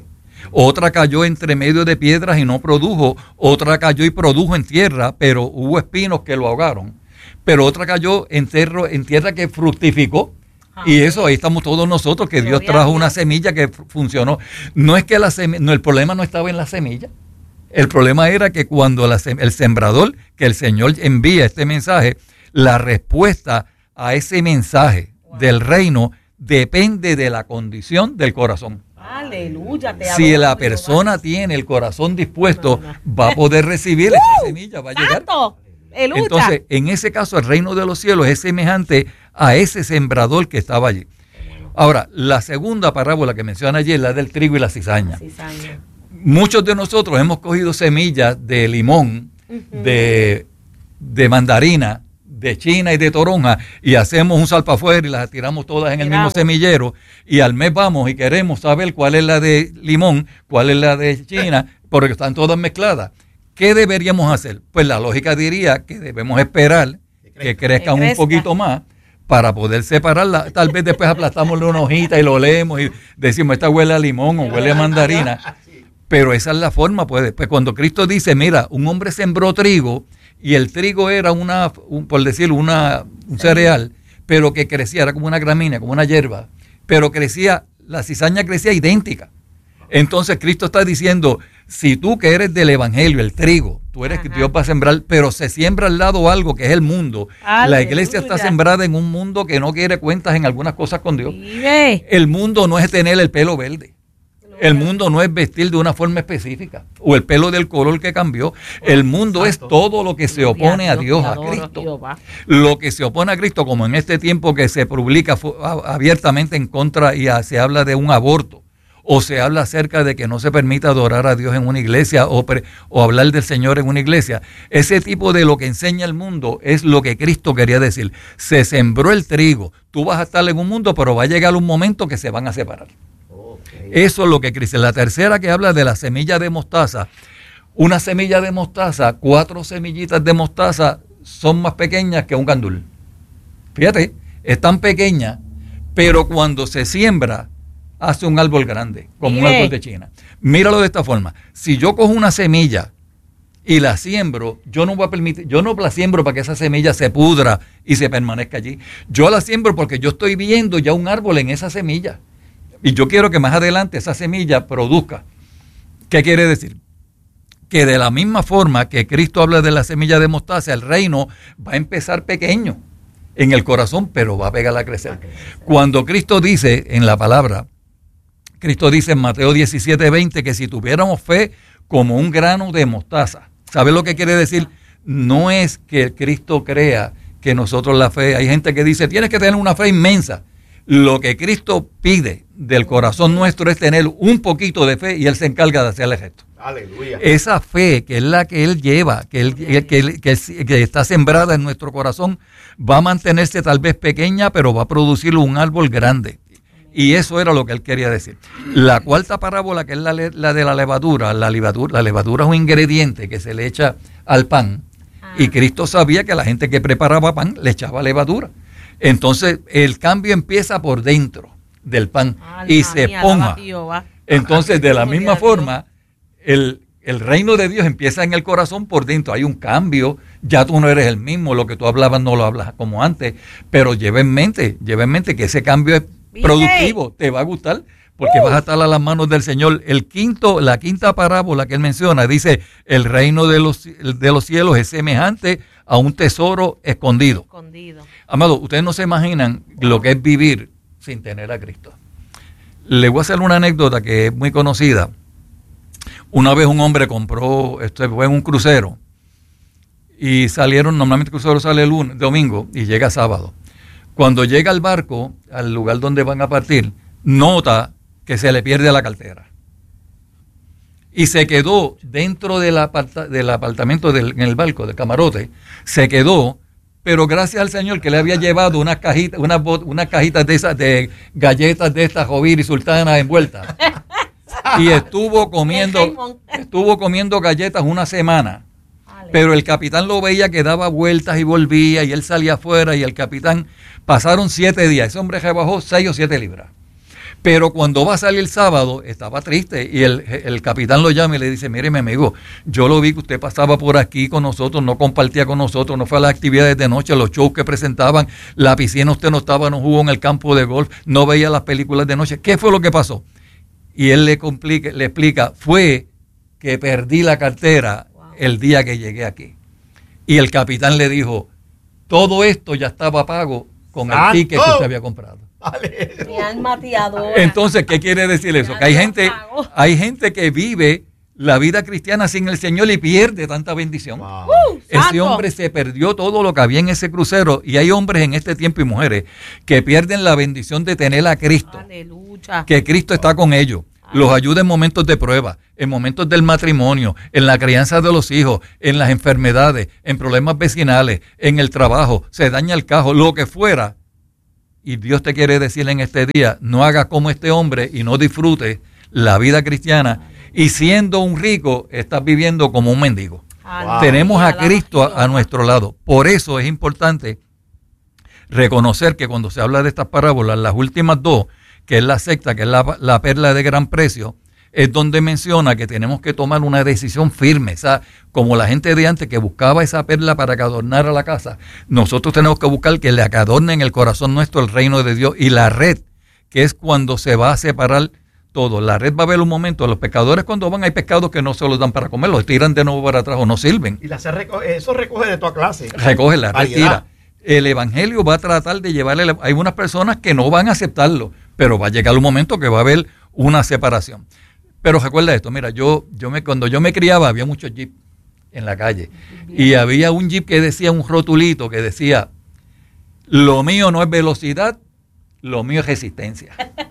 D: Otra cayó entre medio de piedras y no produjo. Otra cayó y produjo en tierra, pero hubo espinos que lo ahogaron. Pero otra cayó en, terro, en tierra que fructificó. Ah, y eso, ahí estamos todos nosotros, que Dios trajo una semilla que funcionó. No es que la semilla, no, el problema no estaba en la semilla. El problema era que cuando la, el sembrador, que el Señor envía este mensaje, la respuesta a ese mensaje wow. del reino depende de la condición del corazón.
C: Aleluya. Te
D: si la persona tiene el corazón dispuesto, no, no. va a poder recibir uh, esa semilla, va a llegar.
C: Aleluya.
D: Entonces, en ese caso, el reino de los cielos es semejante a ese sembrador que estaba allí. Ahora, la segunda parábola que menciona allí es la del trigo y la cizaña. cizaña. Muchos de nosotros hemos cogido semillas de limón, uh-huh. de, de mandarina, de china y de toronja, y hacemos un salpa afuera y las tiramos todas en el Miramos. mismo semillero, y al mes vamos y queremos saber cuál es la de limón, cuál es la de china, porque están todas mezcladas. ¿Qué deberíamos hacer? Pues la lógica diría que debemos esperar que crezcan un poquito más para poder separarla. Tal vez después aplastámosle una hojita y lo leemos y decimos, esta huele a limón o huele a mandarina. Pero esa es la forma, pues, pues cuando Cristo dice, mira, un hombre sembró trigo y el trigo era una, un, por decirlo, una, un cereal, pero que crecía, era como una gramínea, como una hierba, pero crecía, la cizaña crecía idéntica. Entonces Cristo está diciendo, si tú que eres del evangelio, el trigo, tú eres Ajá. que Dios va a sembrar, pero se siembra al lado algo que es el mundo. Aleluya. La iglesia está sembrada en un mundo que no quiere cuentas en algunas cosas con Dios. Vive. El mundo no es tener el pelo verde. El mundo no es vestir de una forma específica o el pelo del color que cambió. El mundo Santo. Es todo lo que se opone a Dios, a Cristo. Lo que se opone a Cristo, como en este tiempo que se publica abiertamente en contra y se habla de un aborto, o se habla acerca de que no se permita adorar a Dios en una iglesia o, pre, o hablar del Señor en una iglesia. Ese tipo de lo que enseña el mundo es lo que Cristo quería decir. Se sembró el trigo. Tú vas a estar en un mundo, pero va a llegar un momento que se van a separar. Eso es lo que Cristo. La tercera que habla de la semilla de mostaza. Una semilla de mostaza, cuatro semillitas de mostaza son más pequeñas que un gandul. Fíjate, es tan pequeña, pero cuando se siembra, hace un árbol grande, como Bien. un árbol de China. Míralo de esta forma. Si yo cojo una semilla y la siembro, yo no voy a permitir, yo no la siembro para que esa semilla se pudra y se permanezca allí. Yo la siembro porque yo estoy viendo ya un árbol en esa semilla. Y yo quiero que más adelante esa semilla produzca. ¿Qué quiere decir? Que de la misma forma que Cristo habla de la semilla de mostaza, el reino va a empezar pequeño en el corazón, pero va a pegar a crecer. Cuando Cristo dice en la palabra, Cristo dice en Mateo diecisiete veinte que si tuviéramos fe como un grano de mostaza, ¿sabe lo que quiere decir? No es que Cristo crea que nosotros la fe, hay gente que dice, tienes que tener una fe inmensa. Lo que Cristo pide del corazón nuestro es tener un poquito de fe y Él se encarga de hacer el resto. Aleluya. Esa fe que es la que Él lleva, que, él, que, que, que, que está sembrada en nuestro corazón, va a mantenerse tal vez pequeña, pero va a producir un árbol grande. Y eso era lo que Él quería decir. La cuarta parábola, que es la, la de la levadura, la levadura, la levadura es un ingrediente que se le echa al pan. Ah. Y Cristo sabía que la gente que preparaba pan le echaba levadura. Entonces el cambio empieza por dentro del pan Alma y se mía, ponga. Entonces de la misma forma el, el reino de Dios empieza en el corazón por dentro. Hay un cambio, ya tú no eres el mismo, lo que tú hablabas no lo hablas como antes, pero lleva en mente, lleva en mente que ese cambio es productivo, te va a gustar porque uh. vas a estar a las manos del Señor. El quinto, la quinta parábola que él menciona dice, el reino de los, de los cielos es semejante a un tesoro escondido. escondido. Amado, ustedes no se imaginan lo que es vivir sin tener a Cristo. Le voy a hacer una anécdota que es muy conocida. Una vez un hombre compró, esto fue en un crucero, y salieron, normalmente el crucero sale el lunes, domingo y llega sábado. Cuando llega al barco, al lugar donde van a partir, nota que se le pierde la cartera. Y se quedó dentro del, aparta, del apartamento del, en el barco, del camarote, se quedó, pero gracias al Señor que le había llevado unas cajitas, unas, unas cajitas de esas, de galletas de estas Jovir y Sultana envueltas. Y estuvo comiendo, estuvo comiendo galletas una semana. Pero el capitán lo veía que daba vueltas y volvía, y él salía afuera, y el capitán, pasaron siete días, ese hombre rebajó seis o siete libras. Pero cuando va a salir el sábado, estaba triste y el, el capitán lo llama y le dice, mire mi amigo, yo lo vi que usted pasaba por aquí con nosotros, no compartía con nosotros, no fue a las actividades de noche, los shows que presentaban, la piscina usted no estaba, no jugó en el campo de golf, no veía las películas de noche. ¿Qué fue lo que pasó? Y él le, complica, le explica, fue que perdí la cartera el día que llegué aquí. Y el capitán le dijo, todo esto ya estaba pago con el ticket que usted había comprado.
C: Mi alma tiadora.
D: Entonces, ¿qué quiere decir eso? Que hay gente, hay gente que vive la vida cristiana sin el Señor y pierde tanta bendición.
B: Wow.
C: Uh,
D: Ese
C: santo.
D: hombre se perdió todo lo que había en ese crucero y hay hombres en este tiempo y mujeres que pierden la bendición de tener a Cristo.
C: Aleluya.
D: Que Cristo está con ellos. Los ayuda en momentos de prueba, en momentos del matrimonio, en la crianza de los hijos, en las enfermedades, en problemas vecinales, en el trabajo, se daña el carro, lo que fuera. Y Dios te quiere decir en este día, no hagas como este hombre y no disfrutes la vida cristiana. Y siendo un rico, estás viviendo como un mendigo.
C: Wow.
D: Tenemos a Cristo a, a nuestro lado. Por eso es importante reconocer que cuando se habla de estas parábolas, las últimas dos, que es la sexta, que es la, la perla de gran precio, es donde menciona que tenemos que tomar una decisión firme. O sea, como la gente de antes que buscaba esa perla para que adornara la casa, nosotros tenemos que buscar que le adorne en el corazón nuestro el reino de Dios y la red, que es cuando se va a separar todo. La red va a haber un momento, los pescadores cuando van, hay pescados que no se los dan para comer, los tiran de nuevo para atrás o no sirven.
B: Y la se recoge, eso recoge de toda clase.
D: Recoge la
B: Variedad.
D: retira. El evangelio va a tratar de llevarle, hay unas personas que no van a aceptarlo, pero va a llegar un momento que va a haber una separación. Pero recuerda esto, mira, yo, yo me, cuando yo me criaba había muchos jeeps en la calle. Y había un jeep que decía, un rotulito que decía, lo mío no es velocidad, lo mío es resistencia.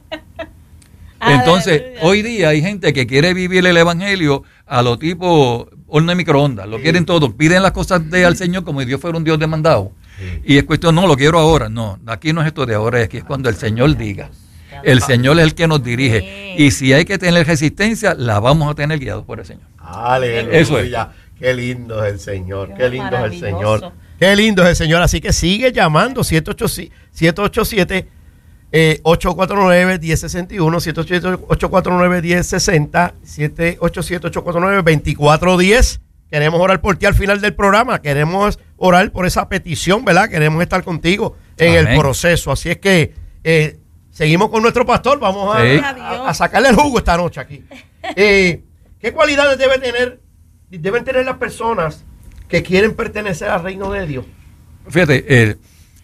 D: Entonces,
C: Aleluya.
D: hoy día hay gente que quiere vivir el evangelio a lo tipo horno de microondas, lo
B: Sí.
D: quieren todo, piden las cosas de al Señor como si Dios fuera un Dios demandado. Sí. Y es cuestión, no, lo quiero ahora. No, aquí no es esto de ahora, es aquí es cuando el Señor diga. El Señor es el que nos dirige. Y si hay que tener resistencia, la vamos a tener guiados por el Señor.
B: Aleluya.
D: Eso es.
B: Qué lindo es el Señor.
C: Qué
B: Qué lindo es el Señor.
C: maravilloso.
B: Qué lindo es el Señor. Así que sigue llamando siete ocho siete, ocho cuatro nueve, uno cero seis uno, siete ocho siete, ocho cuatro nueve, uno cero seis cero, siete ocho siete, ocho cuatro nueve, dos cuatro uno cero. Queremos orar por ti al final del programa. Queremos orar por esa petición, ¿verdad? Queremos estar contigo en
D: Amén.
B: el proceso. Así es que eh, seguimos con nuestro pastor. Vamos a,
D: Sí.
B: a, a sacarle el jugo esta noche aquí. Eh, ¿Qué cualidades debe tener, deben tener las personas que quieren pertenecer al reino de Dios?
D: Fíjate, eh,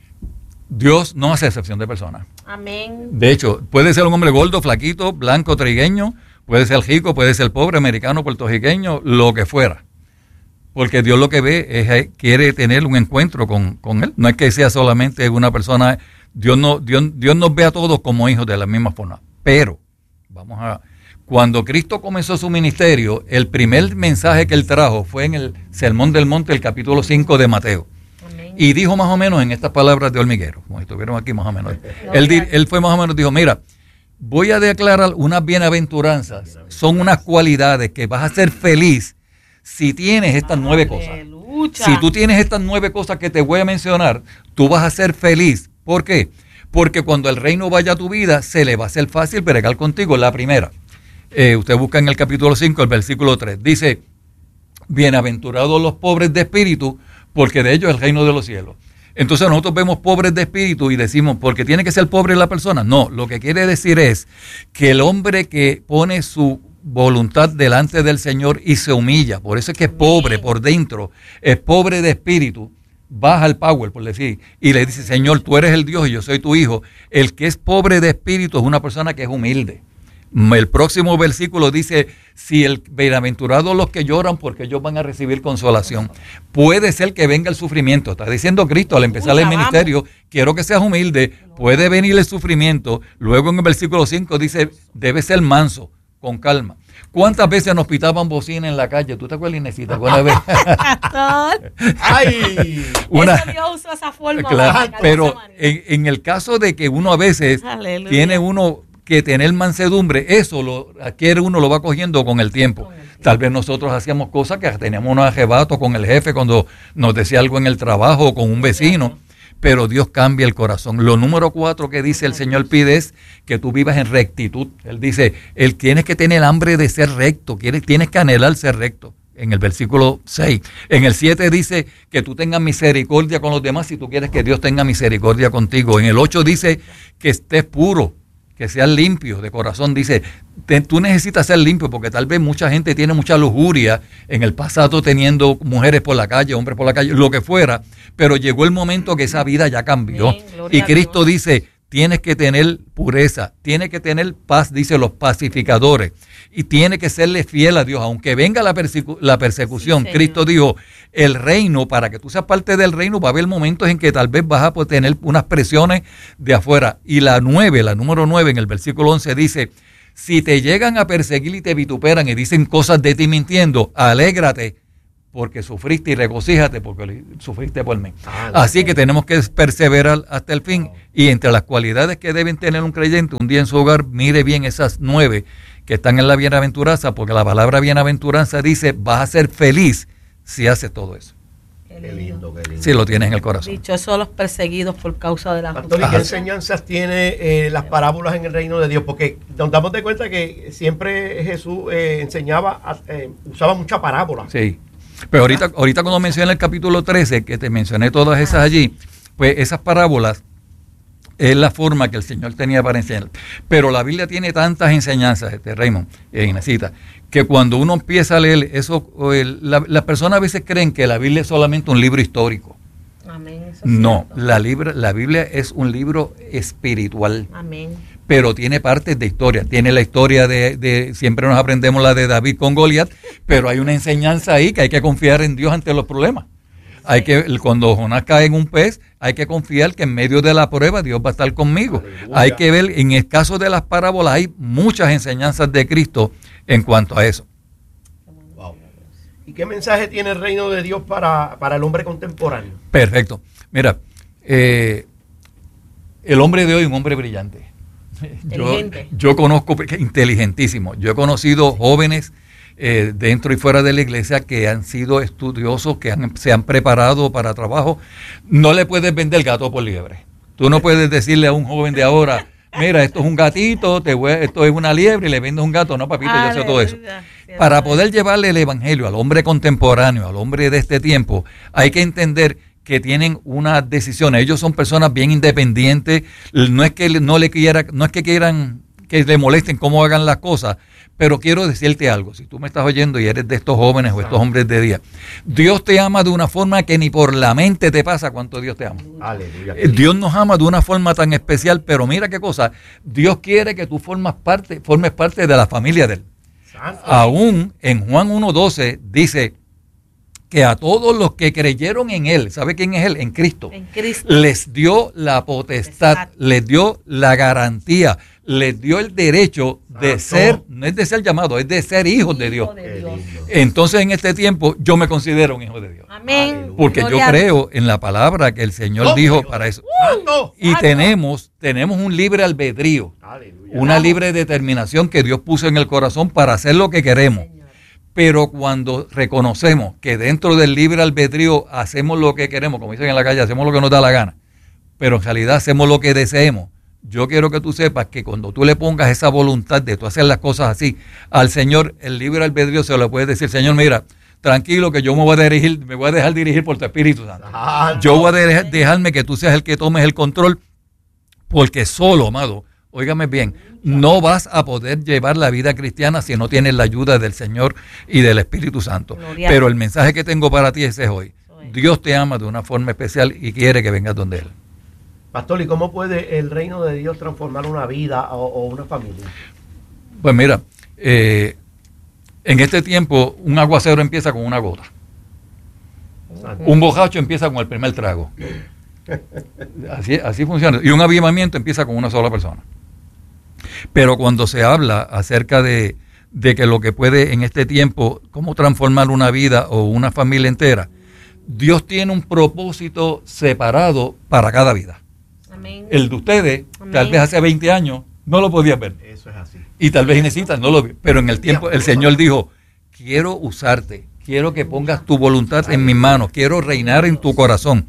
D: Dios no hace excepción de personas.
C: Amén.
D: De hecho, puede ser un hombre gordo, flaquito, blanco, trigueño, puede ser rico, puede ser pobre, americano, puertorriqueño, lo que fuera. Porque Dios lo que ve es eh, quiere tener un encuentro con, con Él. No es que sea solamente una persona. Dios, no, Dios, Dios nos ve a todos como hijos de la misma forma. Pero, vamos a... Cuando Cristo comenzó su ministerio, el primer mensaje que Él trajo fue en el Sermón del Monte, el capítulo cinco de Mateo.
C: Amén.
D: Y dijo más o menos en estas palabras de hormiguero, como si estuvieron aquí más o menos. Él, di- él fue más o menos, dijo, mira, voy a declarar unas bienaventuranzas. Son unas cualidades que vas a ser feliz si tienes estas nueve cosas.
C: Aleluya.
D: Si tú tienes estas nueve cosas que te voy a mencionar, tú vas a ser feliz. ¿Por qué? Porque cuando el reino vaya a tu vida, se le va a hacer fácil bregar contigo. La primera, eh, usted busca en el capítulo cinco, el versículo tres, dice, bienaventurados los pobres de espíritu, porque de ellos es el reino de los cielos. Entonces nosotros vemos pobres de espíritu y decimos, ¿porque tiene que ser pobre la persona? No, lo que quiere decir es que el hombre que pone su voluntad delante del Señor y se humilla, por eso es que es pobre por dentro, es pobre de espíritu, baja el power, por decir, y le dice, Señor, tú eres el Dios y yo soy tu hijo. El que es pobre de espíritu es una persona que es humilde. El próximo versículo dice, si el bienaventurado los que lloran, porque ellos van a recibir consolación. Puede ser que venga el sufrimiento, está diciendo Cristo al empezar el
C: Escucha,
D: ministerio, quiero que seas humilde, puede venir el sufrimiento. Luego en el versículo cinco dice, debe ser manso, con calma. ¿Cuántas veces nos pitaban bocina en la calle? ¿Tú te acuerdas, Inesita? ¿Alguna vez?
C: Pastor.
B: ¡Ay!
D: Una-
C: Eso Dios usó esa forma.
D: Claro,
C: para sacar
D: pero
C: esa manera.
D: en, en el caso de que uno a veces
C: Aleluya.
D: tiene uno que tener mansedumbre, eso lo adquiere uno, lo va cogiendo con el tiempo.
C: Con el tiempo.
D: Tal vez nosotros hacíamos cosas que teníamos unos arrebatos con el jefe cuando nos decía algo en el trabajo o con un vecino, pero Dios cambia el corazón. Lo número cuatro que dice el Señor pide es que tú vivas en rectitud. Él dice, él tienes que tener hambre de ser recto, tienes, tienes que anhelar ser recto. En el versículo seis. En el siete dice que tú tengas misericordia con los demás si tú quieres que Dios tenga misericordia contigo. En el ocho dice que estés puro, que seas limpio de corazón. Dice, te, tú necesitas ser limpio porque tal vez mucha gente tiene mucha lujuria en el pasado teniendo mujeres por la calle, hombres por la calle, lo que fuera, pero llegó el momento que esa vida ya cambió. Amén, y Cristo dice, tienes que tener pureza, tienes que tener paz, dice los pacificadores, y tiene que serle fiel a Dios, aunque venga la, persecu- la persecución. Sí, Cristo dijo, el reino, para que tú seas parte del reino, va a haber momentos en que tal vez vas a tener unas presiones de afuera. Y la nueve, la número nueve, en el versículo once dice, si te llegan a perseguir y te vituperan y dicen cosas de ti mintiendo, alégrate, porque sufriste y regocíjate porque sufriste por mí. Ah, Así que tenemos que perseverar hasta el fin. Y entre las cualidades que deben tener un creyente un día en su hogar, mire bien esas nueve que están en la bienaventuranza, porque la palabra bienaventuranza dice, vas a ser feliz si haces todo eso.
B: Qué lindo, qué lindo.
D: Si lo tienes en el corazón.
C: Dichosos los perseguidos por causa de la
B: Pastor, ¿y qué enseñanzas tiene eh, las parábolas en el reino de Dios? Porque nos damos de cuenta que siempre Jesús eh, enseñaba, eh, usaba mucha parábola.
D: Sí. Pero ahorita, ahorita cuando mencioné el capítulo trece, que te mencioné todas esas allí, pues esas parábolas es la forma que el Señor tenía para enseñar. Pero la Biblia tiene tantas enseñanzas, este Raymond, eh, Inesita, que cuando uno empieza a leer eso, el, la, las personas a veces creen que la Biblia es solamente un libro histórico.
C: Amén. Eso es
D: no,
C: cierto.
D: la, libra, la Biblia es un libro espiritual.
C: Amén.
D: Pero tiene partes de historia. Tiene la historia de, de, siempre nos aprendemos la de David con Goliat, pero hay una enseñanza ahí que hay que confiar en Dios ante los problemas. Hay que, cuando Jonás cae en un pez, hay que confiar que en medio de la prueba Dios va a estar conmigo. Aleluya. Hay que ver, en el caso de las parábolas, hay muchas enseñanzas de Cristo en cuanto a eso.
B: Wow. ¿Y qué mensaje tiene el reino de Dios para, para el hombre contemporáneo?
D: Perfecto. Mira, eh, el hombre de hoy es un hombre brillante. Yo, yo conozco, inteligentísimo. Yo he conocido jóvenes eh, dentro y fuera de la iglesia que han sido estudiosos, que han, se han preparado para trabajo. No le puedes vender gato por liebre. Tú no puedes decirle a un joven de ahora, mira, esto es un gatito, te voy, esto es una liebre y le vendes un gato. No, papito, yo sé todo eso. Para poder llevarle el evangelio al hombre contemporáneo, al hombre de este tiempo, hay que entender que tienen una decisión. Ellos son personas bien independientes. No es que no le quiera, no es que quieran que le molesten cómo hagan las cosas, pero quiero decirte algo. Si tú me estás oyendo y eres de estos jóvenes o estos hombres de día, Dios te ama de una forma que ni por la mente te pasa cuánto Dios te ama. Aleluya. Dios nos ama de una forma tan especial, pero mira qué cosa, Dios quiere que tú formas parte, formes parte de la familia de Él. Santo. Aún en Juan uno doce dice que a todos los que creyeron en Él, ¿sabe quién es Él? En Cristo. En Cristo. Les dio la potestad, Exacto. les dio la garantía, les dio el derecho de ah, ser, no. no es de ser llamado, es de ser hijos hijo de Dios. De Dios. Entonces en este tiempo yo me considero un hijo de Dios.
C: Amén.
D: Porque Gloria yo creo en la palabra que el Señor no, dijo para eso. Uh, y tenemos, tenemos un libre albedrío, Aleluya. Una libre determinación que Dios puso en el corazón para hacer lo que queremos. Pero cuando reconocemos que dentro del libre albedrío hacemos lo que queremos, como dicen en la calle, hacemos lo que nos da la gana, pero en realidad hacemos lo que deseemos, yo quiero que tú sepas que cuando tú le pongas esa voluntad de tú hacer las cosas así al Señor, el libre albedrío se lo puede decir, Señor, mira, tranquilo que yo me voy a dirigir, me voy a dejar dirigir por tu Espíritu Santo. Ah, no. Yo voy a de- dejarme que tú seas el que tomes el control, porque solo, amado, óigame bien, no vas a poder llevar la vida cristiana si no tienes la ayuda del Señor y del Espíritu Santo. Gloria. Pero el mensaje que tengo para ti ese es hoy. Dios te ama de una forma especial y quiere que vengas donde Él.
B: Pastor, ¿y cómo puede el reino de Dios transformar una vida o, o una familia?
D: Pues mira, eh, en este tiempo un aguacero empieza con una gota. Uh-huh. Un bojacho empieza con el primer trago. Así, así funciona. Y un avivamiento empieza con una sola persona. Pero cuando se habla acerca de, de que lo que puede en este tiempo, cómo transformar una vida o una familia entera, Dios tiene un propósito separado para cada vida. Amén. El de ustedes, Amén. Tal vez hace veinte años, no lo podías ver.
B: Eso es así.
D: Y tal vez necesitas, no lo vi. Pero en el tiempo, el Señor dijo, quiero usarte, quiero que pongas tu voluntad en mis manos, quiero reinar en tu corazón.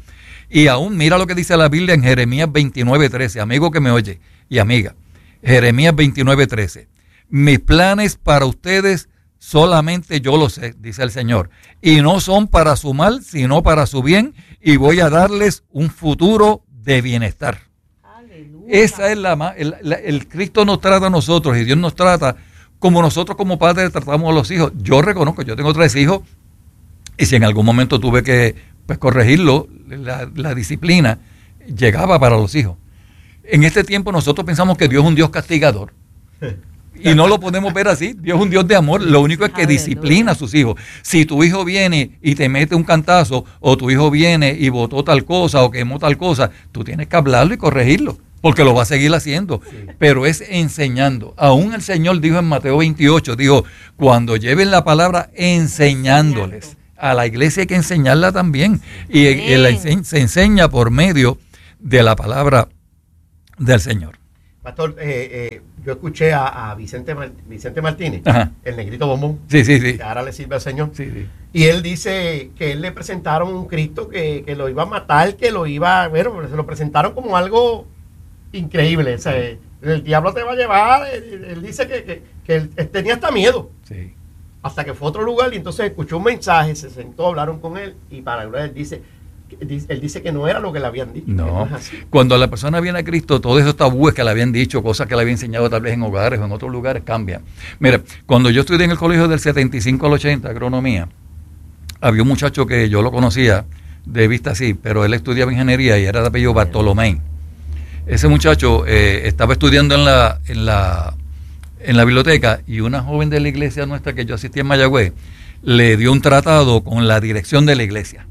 D: Y aún mira lo que dice la Biblia en Jeremías veintinueve trece, amigo que me oye y amiga. Jeremías veintinueve trece. Mis planes para ustedes solamente yo lo sé, dice el Señor. Y no son para su mal, sino para su bien. Y voy a darles un futuro de bienestar. Aleluya. Esa es la, el, la, el Cristo nos trata a nosotros y Dios nos trata como nosotros como padres tratamos a los hijos. Yo reconozco, yo tengo tres hijos y si en algún momento tuve que pues, corregirlo, la, la disciplina llegaba para los hijos. En este tiempo nosotros pensamos que Dios es un Dios castigador. Y no lo podemos ver así. Dios es un Dios de amor. Lo único es que disciplina a sus hijos. Si tu hijo viene y te mete un cantazo, o tu hijo viene y botó tal cosa o quemó tal cosa, tú tienes que hablarlo y corregirlo, porque lo va a seguir haciendo. Sí. Pero es enseñando. Aún el Señor dijo en Mateo veintiocho, dijo, cuando lleven la palabra enseñándoles. A la iglesia hay que enseñarla también. Y sí. se enseña por medio de la palabra del Señor.
B: Pastor, eh, eh, yo escuché a, a Vicente, Mar, Vicente Martínez,
D: Ajá.
B: el negrito bombón,
D: sí, sí, sí.
B: que ahora le sirve al Señor,
D: sí, sí.
B: y él dice que él le presentaron un Cristo que, que lo iba a matar, que lo iba, bueno, se lo presentaron como algo increíble, o sea, el diablo te va a llevar, él, él dice que, que, que él tenía hasta miedo,
D: sí.
B: hasta que fue a otro lugar y entonces escuchó un mensaje, se sentó, hablaron con él y para él dice... Él dice que no era lo que le habían dicho.
D: No,
B: no es así.
D: Cuando la persona viene a Cristo, todos esos tabúes que le habían dicho, cosas que le habían enseñado tal vez en hogares o en otros lugares, cambian. Mira, cuando yo estudié en el colegio del setenta y cinco al ochenta, agronomía, había un muchacho que yo lo conocía de vista así, pero él estudiaba ingeniería y era de apellido Bartolomé. Ese muchacho eh, estaba estudiando en la, en, la, en la biblioteca y una joven de la iglesia nuestra que yo asistí en Mayagüez le dio un tratado con la dirección de la iglesia.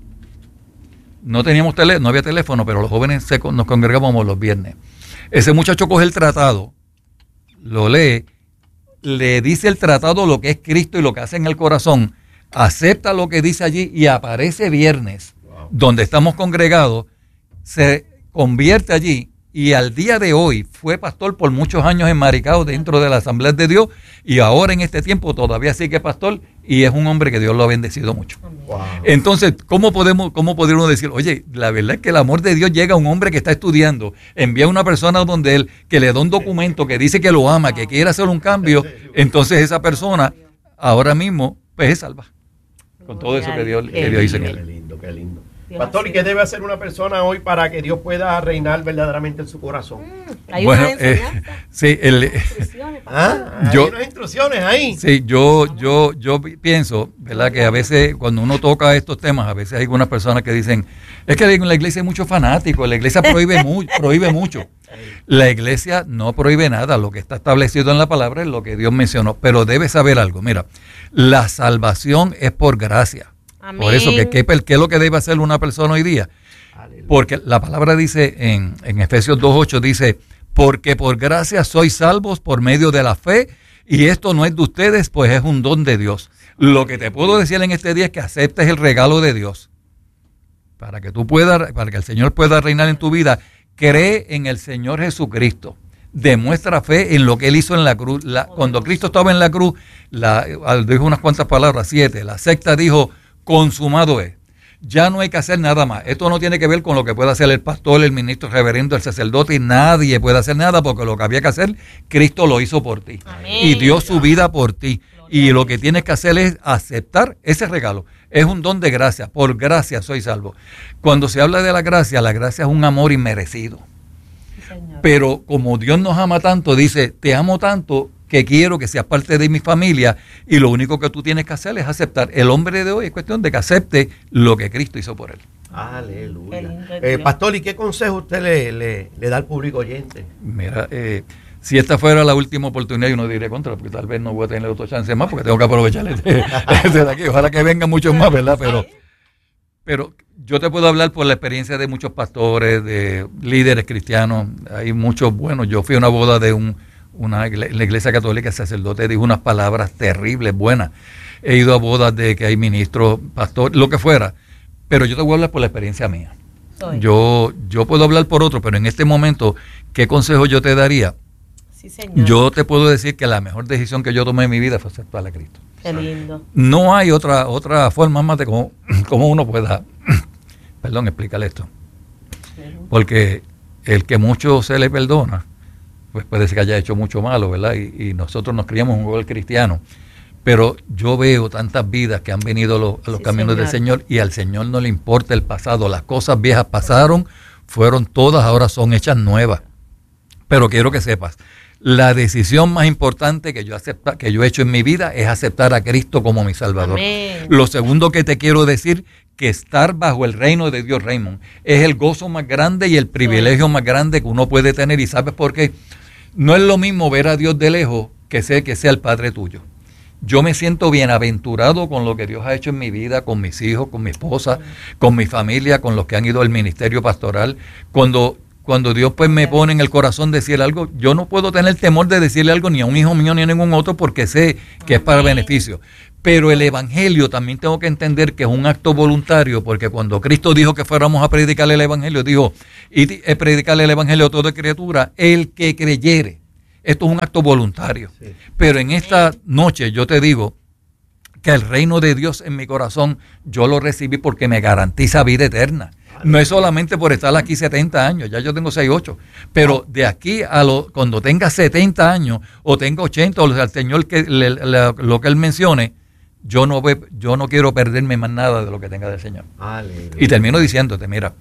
D: No teníamos tele, no había teléfono, pero los jóvenes se, nos congregábamos los viernes. Ese muchacho coge el tratado, lo lee, le dice el tratado lo que es Cristo y lo que hace en el corazón, acepta lo que dice allí y aparece viernes, wow. donde estamos congregados, se convierte allí y al día de hoy fue pastor por muchos años en Maricao dentro de la Asamblea de Dios y ahora en este tiempo todavía sigue pastor y es un hombre que Dios lo ha bendecido mucho. Wow. Entonces, ¿cómo podemos, cómo podríamos decir, oye, la verdad es que el amor de Dios llega a un hombre que está estudiando, envía a una persona donde él, que le da un documento que dice que lo ama, que quiere hacer un cambio, entonces esa persona ahora mismo pues es salva con todo eso que Dios, que Dios hizo en él.
B: Qué lindo, qué lindo. Pastor, ¿y qué debe hacer una persona hoy para que Dios pueda reinar verdaderamente en su corazón?
C: Mm, hay
D: bueno,
C: una
D: eh, sí, el,
B: ¿Ah? Hay
D: yo,
B: unas instrucciones ahí.
D: Sí, yo, yo, yo pienso, ¿verdad? Que a veces cuando uno toca estos temas, a veces hay algunas personas que dicen, es que en la iglesia hay muchos fanáticos, la iglesia prohíbe, mu prohíbe mucho. La iglesia no prohíbe nada, lo que está establecido en la palabra es lo que Dios mencionó, pero debe saber algo, mira, la salvación es por gracia. Amén. Por eso, ¿qué, qué, ¿qué es lo que debe hacer una persona hoy día? Aleluya. Porque la palabra dice en, en Efesios dos ocho, dice, porque por gracia sois salvos por medio de la fe, y esto no es de ustedes, pues es un don de Dios. Lo que te puedo decir en este día es que aceptes el regalo de Dios. Para que tú puedas, para que el Señor pueda reinar en tu vida, cree en el Señor Jesucristo. Demuestra fe en lo que Él hizo en la cruz. La, cuando Cristo estaba en la cruz, la, dijo unas cuantas palabras, siete. La sexta dijo, consumado es. Ya no hay que hacer nada más. Esto no tiene que ver con lo que pueda hacer el pastor, el ministro, el reverendo, el sacerdote, y nadie puede hacer nada porque lo que había que hacer, Cristo lo hizo por ti. Amén. Y dio su vida por ti. Y lo que tienes que hacer es aceptar ese regalo. Es un don de gracia. Por gracia soy salvo. Cuando se habla de la gracia, la gracia es un amor inmerecido. Sí, pero como Dios nos ama tanto, dice, te amo tanto que quiero que seas parte de mi familia y lo único que tú tienes que hacer es aceptar. El hombre de hoy es cuestión de que acepte lo que Cristo hizo por él.
B: Aleluya. Eh, pastor, ¿y qué consejo usted le, le, le da al público oyente?
D: Mira, eh, si esta fuera la última oportunidad, yo no diré contra, porque tal vez no voy a tener otra chance más, porque tengo que aprovechar este, este de aquí. Ojalá que vengan muchos más, ¿verdad? Pero, pero yo te puedo hablar por la experiencia de muchos pastores, de líderes cristianos. Hay muchos buenos. Yo fui a una boda de un Una, la iglesia católica, el sacerdote dijo unas palabras terribles, buenas. He ido a bodas de que hay ministros, pastores, lo que fuera. Pero yo te voy a hablar por la experiencia mía. Yo, yo puedo hablar por otro, pero en este momento, ¿qué consejo yo te daría?
C: Sí, señor.
D: Yo te puedo decir que la mejor decisión que yo tomé en mi vida fue aceptar a Cristo.
C: Qué lindo.
D: No hay otra, otra forma más de cómo, cómo uno pueda, perdón, explícale esto. Porque el que mucho se le perdona, pues puede ser que haya hecho mucho malo, ¿verdad? Y, y nosotros nos criamos en un hogar cristiano. Pero yo veo tantas vidas que han venido a los, a los sí, caminos señor. del Señor, y al Señor no le importa el pasado. Las cosas viejas pasaron, fueron todas, ahora son hechas nuevas. Pero quiero que sepas, la decisión más importante que yo, acepta, que yo he hecho en mi vida es aceptar a Cristo como mi Salvador. Amén. Lo segundo que te quiero decir, que estar bajo el reino de Dios, Raymond, es el gozo más grande y el privilegio más grande que uno puede tener. ¿Y sabes por qué? No es lo mismo ver a Dios de lejos que ser que sea el Padre tuyo. Yo me siento bienaventurado con lo que Dios ha hecho en mi vida, con mis hijos, con mi esposa, con mi familia, con los que han ido al ministerio pastoral. Cuando, cuando Dios pues me pone en el corazón decir algo, yo no puedo tener temor de decirle algo ni a un hijo mío ni a ningún otro, porque sé que es para beneficio. Pero el evangelio también tengo que entender que es un acto voluntario, porque cuando Cristo dijo que fuéramos a predicarle el evangelio, dijo, y predicarle el evangelio a toda criatura, el que creyere. Esto es un acto voluntario. Sí. Pero en esta noche yo te digo que el reino de Dios en mi corazón, yo lo recibí porque me garantiza vida eterna. No es solamente por estar aquí setenta años, ya yo tengo sesenta y ocho, pero de aquí a lo, cuando tenga setenta años o tenga ochenta, o sea, el Señor que le, le, lo que Él mencione, yo no, ve, yo no quiero perderme más nada de lo que tenga del Señor. Aleluya. Y termino diciéndote, mira,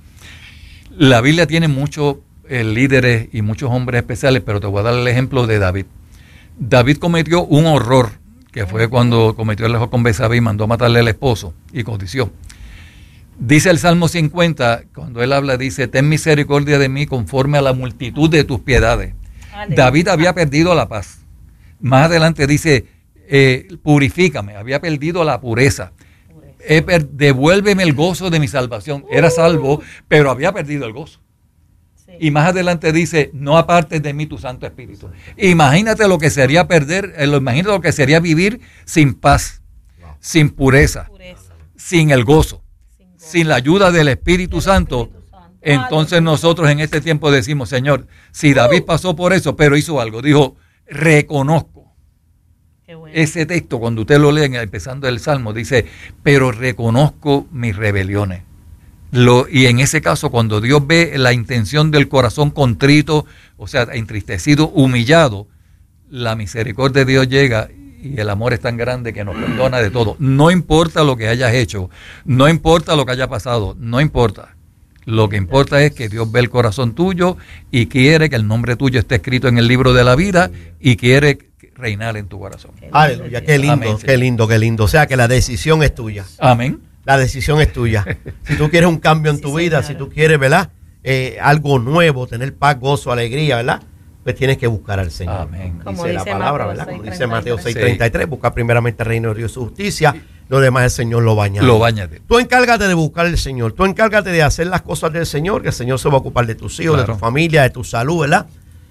D: la Biblia tiene muchos eh, líderes y muchos hombres especiales, pero te voy a dar el ejemplo de David. David cometió un horror, que fue cuando cometió el error con Betsabé y mandó a matarle al esposo y codició. Dice el Salmo cincuenta, cuando él habla, dice, ten misericordia de mí conforme a la multitud de tus piedades. Aleluya. David había perdido la paz. Más adelante dice, eh, purifícame, había perdido la pureza. Eh, per, devuélveme el gozo de mi salvación. Uh. Era salvo, pero había perdido el gozo. Sí. Y más adelante dice, no apartes de mí tu Santo Espíritu. Imagínate lo que sería perder, eh, imagínate lo que sería vivir sin paz, wow. sin pureza, pureza, sin el gozo. Sin la ayuda del Espíritu, del Santo, Espíritu Santo, entonces nosotros en este tiempo decimos, Señor, si David pasó por eso, pero hizo algo, dijo, reconozco. Qué bueno. Ese texto, cuando usted lo lee empezando el Salmo, dice, pero reconozco mis rebeliones. Lo, y en ese caso, cuando Dios ve la intención del corazón contrito, o sea, entristecido, humillado, la misericordia de Dios llega. Y el amor es tan grande que nos perdona de todo. No importa lo que hayas hecho, no importa lo que haya pasado, no importa. Lo que importa es que Dios ve el corazón tuyo y quiere que el nombre tuyo esté escrito en el libro de la vida y quiere reinar en tu corazón.
B: Aleluya, qué lindo, Amén, qué lindo, qué lindo. O sea que la decisión es tuya.
D: Amén.
B: La decisión es tuya. Si tú quieres un cambio en tu sí, vida, señora. Si tú quieres, ¿verdad? Eh, algo nuevo, tener paz, gozo, alegría, ¿verdad? Pues tienes que buscar al Señor. Amén. Dice, como dice la palabra, Mateo, ¿verdad? Como dice Mateo seis treinta y tres, sí. Busca primeramente el reino de Dios y su justicia, lo demás el Señor lo va a añadir.
D: Lo va a añadir.
B: Tú encárgate de buscar al Señor, tú encárgate de hacer las cosas del Señor, que el Señor se va a ocupar de tus hijos, claro. de tu familia, de tu salud, ¿verdad?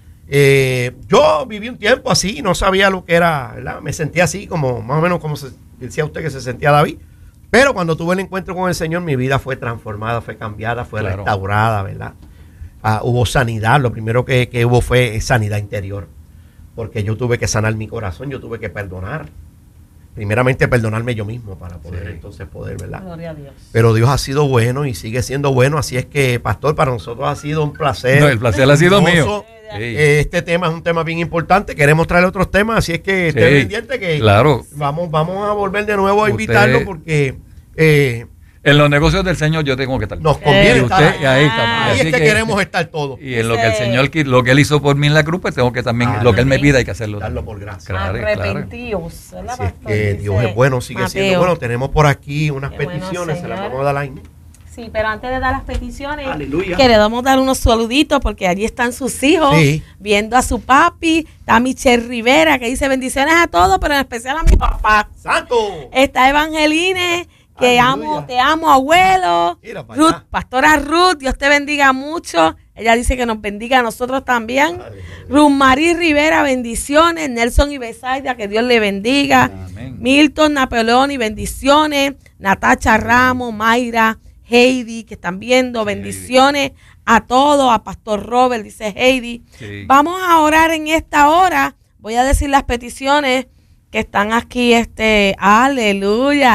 B: Eh, yo viví un tiempo así, no sabía lo que era, ¿verdad? Me sentía así, como más o menos como se, decía usted que se sentía David. Pero cuando tuve el encuentro con el Señor, mi vida fue transformada, fue cambiada, fue claro. restaurada, ¿verdad? Uh, hubo sanidad, lo primero que, que hubo fue sanidad interior, porque yo tuve que sanar mi corazón, yo tuve que perdonar, primeramente perdonarme yo mismo para poder sí. entonces poder, ¿verdad? Gloria a Dios. Pero Dios ha sido bueno y sigue siendo bueno, así es que, pastor, para nosotros ha sido un placer.
D: No, el placer ha sido mío.
B: Sí. Este tema es un tema bien importante, queremos traer otros temas, así es que sí. esté pendiente que
D: claro.
B: vamos, vamos a volver de nuevo a invitarlo Usted... porque... Eh,
D: En los negocios del Señor yo tengo que estar.
B: Nos conviene
D: y usted,
B: estar.
D: Y ahí estamos.
B: Ahí es que, que queremos estar todos.
D: Y en lo que el Señor, lo que Él hizo por mí en la cruz, pues tengo que también, ah, lo que Él me pida hay que hacerlo.
B: Darlo por gracia.
C: Claro, arrepentidos.
B: Claro. Así es que Dios es bueno, sigue Mateo. siendo bueno. Tenemos por aquí unas Qué peticiones, bueno, se las vamos a dar ahí.
C: Sí, pero antes de dar las peticiones, Aleluya. queremos dar unos saluditos porque allí están sus hijos sí. viendo a su papi. Está Michelle Rivera que dice bendiciones a todos, pero en especial a mi papá.
B: ¡Santo!
C: Está Evangeline. Que Aleluya. amo, te amo, abuelo. Ruth, allá. Pastora Ruth, Dios te bendiga mucho. Ella dice que nos bendiga a nosotros también. Aleluya. Ruth Marí Rivera, bendiciones. Nelson y Besaida, que Dios le bendiga. Amén. Milton Napoleón y bendiciones. Natacha Ramos, Mayra, Heidi, que están viendo, bendiciones Heidi. A todos. A Pastor Robert, dice Heidi. Sí. Vamos a orar en esta hora. Voy a decir las peticiones que están aquí. Este, aleluya.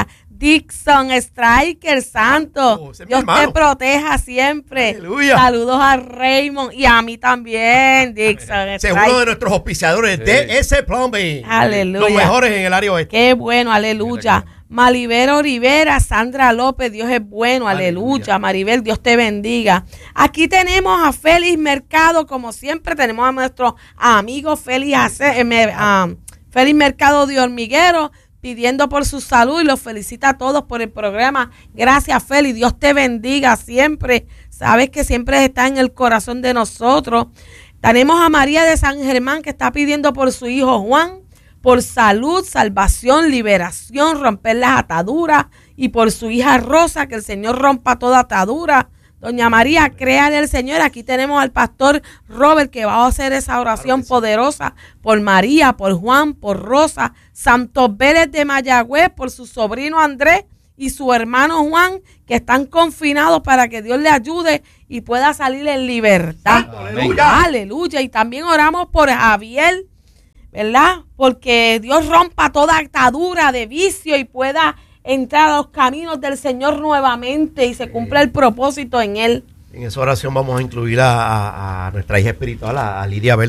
C: Dixon Striker, santo.
B: Oh, ese es mi
C: Dios te
B: hermano.
C: proteja siempre.
B: Aleluya.
C: Saludos a Raymond y a mí también, Dixon
B: Segundo
C: Striker.
B: de nuestros auspiciadores,
D: Sí.
B: D S Plumbing.
C: Aleluya.
B: Los mejores en el área oeste.
C: Qué bueno, aleluya.
D: Mira
C: Malibero Rivera, Sandra López, Dios es bueno, aleluya.
B: Aleluya.
C: Maribel, Dios te bendiga. Aquí tenemos a Félix Mercado, como siempre, tenemos a nuestro amigo Félix, Ace- eh, me- ah, Félix Mercado de Hormiguero, pidiendo por su salud y los felicita a todos por el programa. Gracias, Félix, Dios te bendiga siempre. Sabes que siempre está en el corazón de nosotros. Tenemos a María de San Germán, que está pidiendo por su hijo Juan, por salud, salvación, liberación, romper las ataduras, y por su hija Rosa, que el Señor rompa toda atadura. Doña María, créale al Señor. Aquí tenemos al pastor Robert, que va a hacer esa oración
B: Claro que sí.
C: poderosa por María, por Juan, por Rosa, Santos Vélez de Mayagüez, por su sobrino Andrés y su hermano Juan, que están confinados, para que Dios le ayude y pueda salir en libertad.
B: Aleluya.
C: Aleluya. Y también oramos por Javier, ¿verdad? Porque Dios rompa toda atadura de vicio y pueda entrar a los caminos del Señor nuevamente y se cumpla el propósito en él.
B: En esa oración vamos a incluir a, a- a nuestra hija espiritual, a, a Lidia Vélez.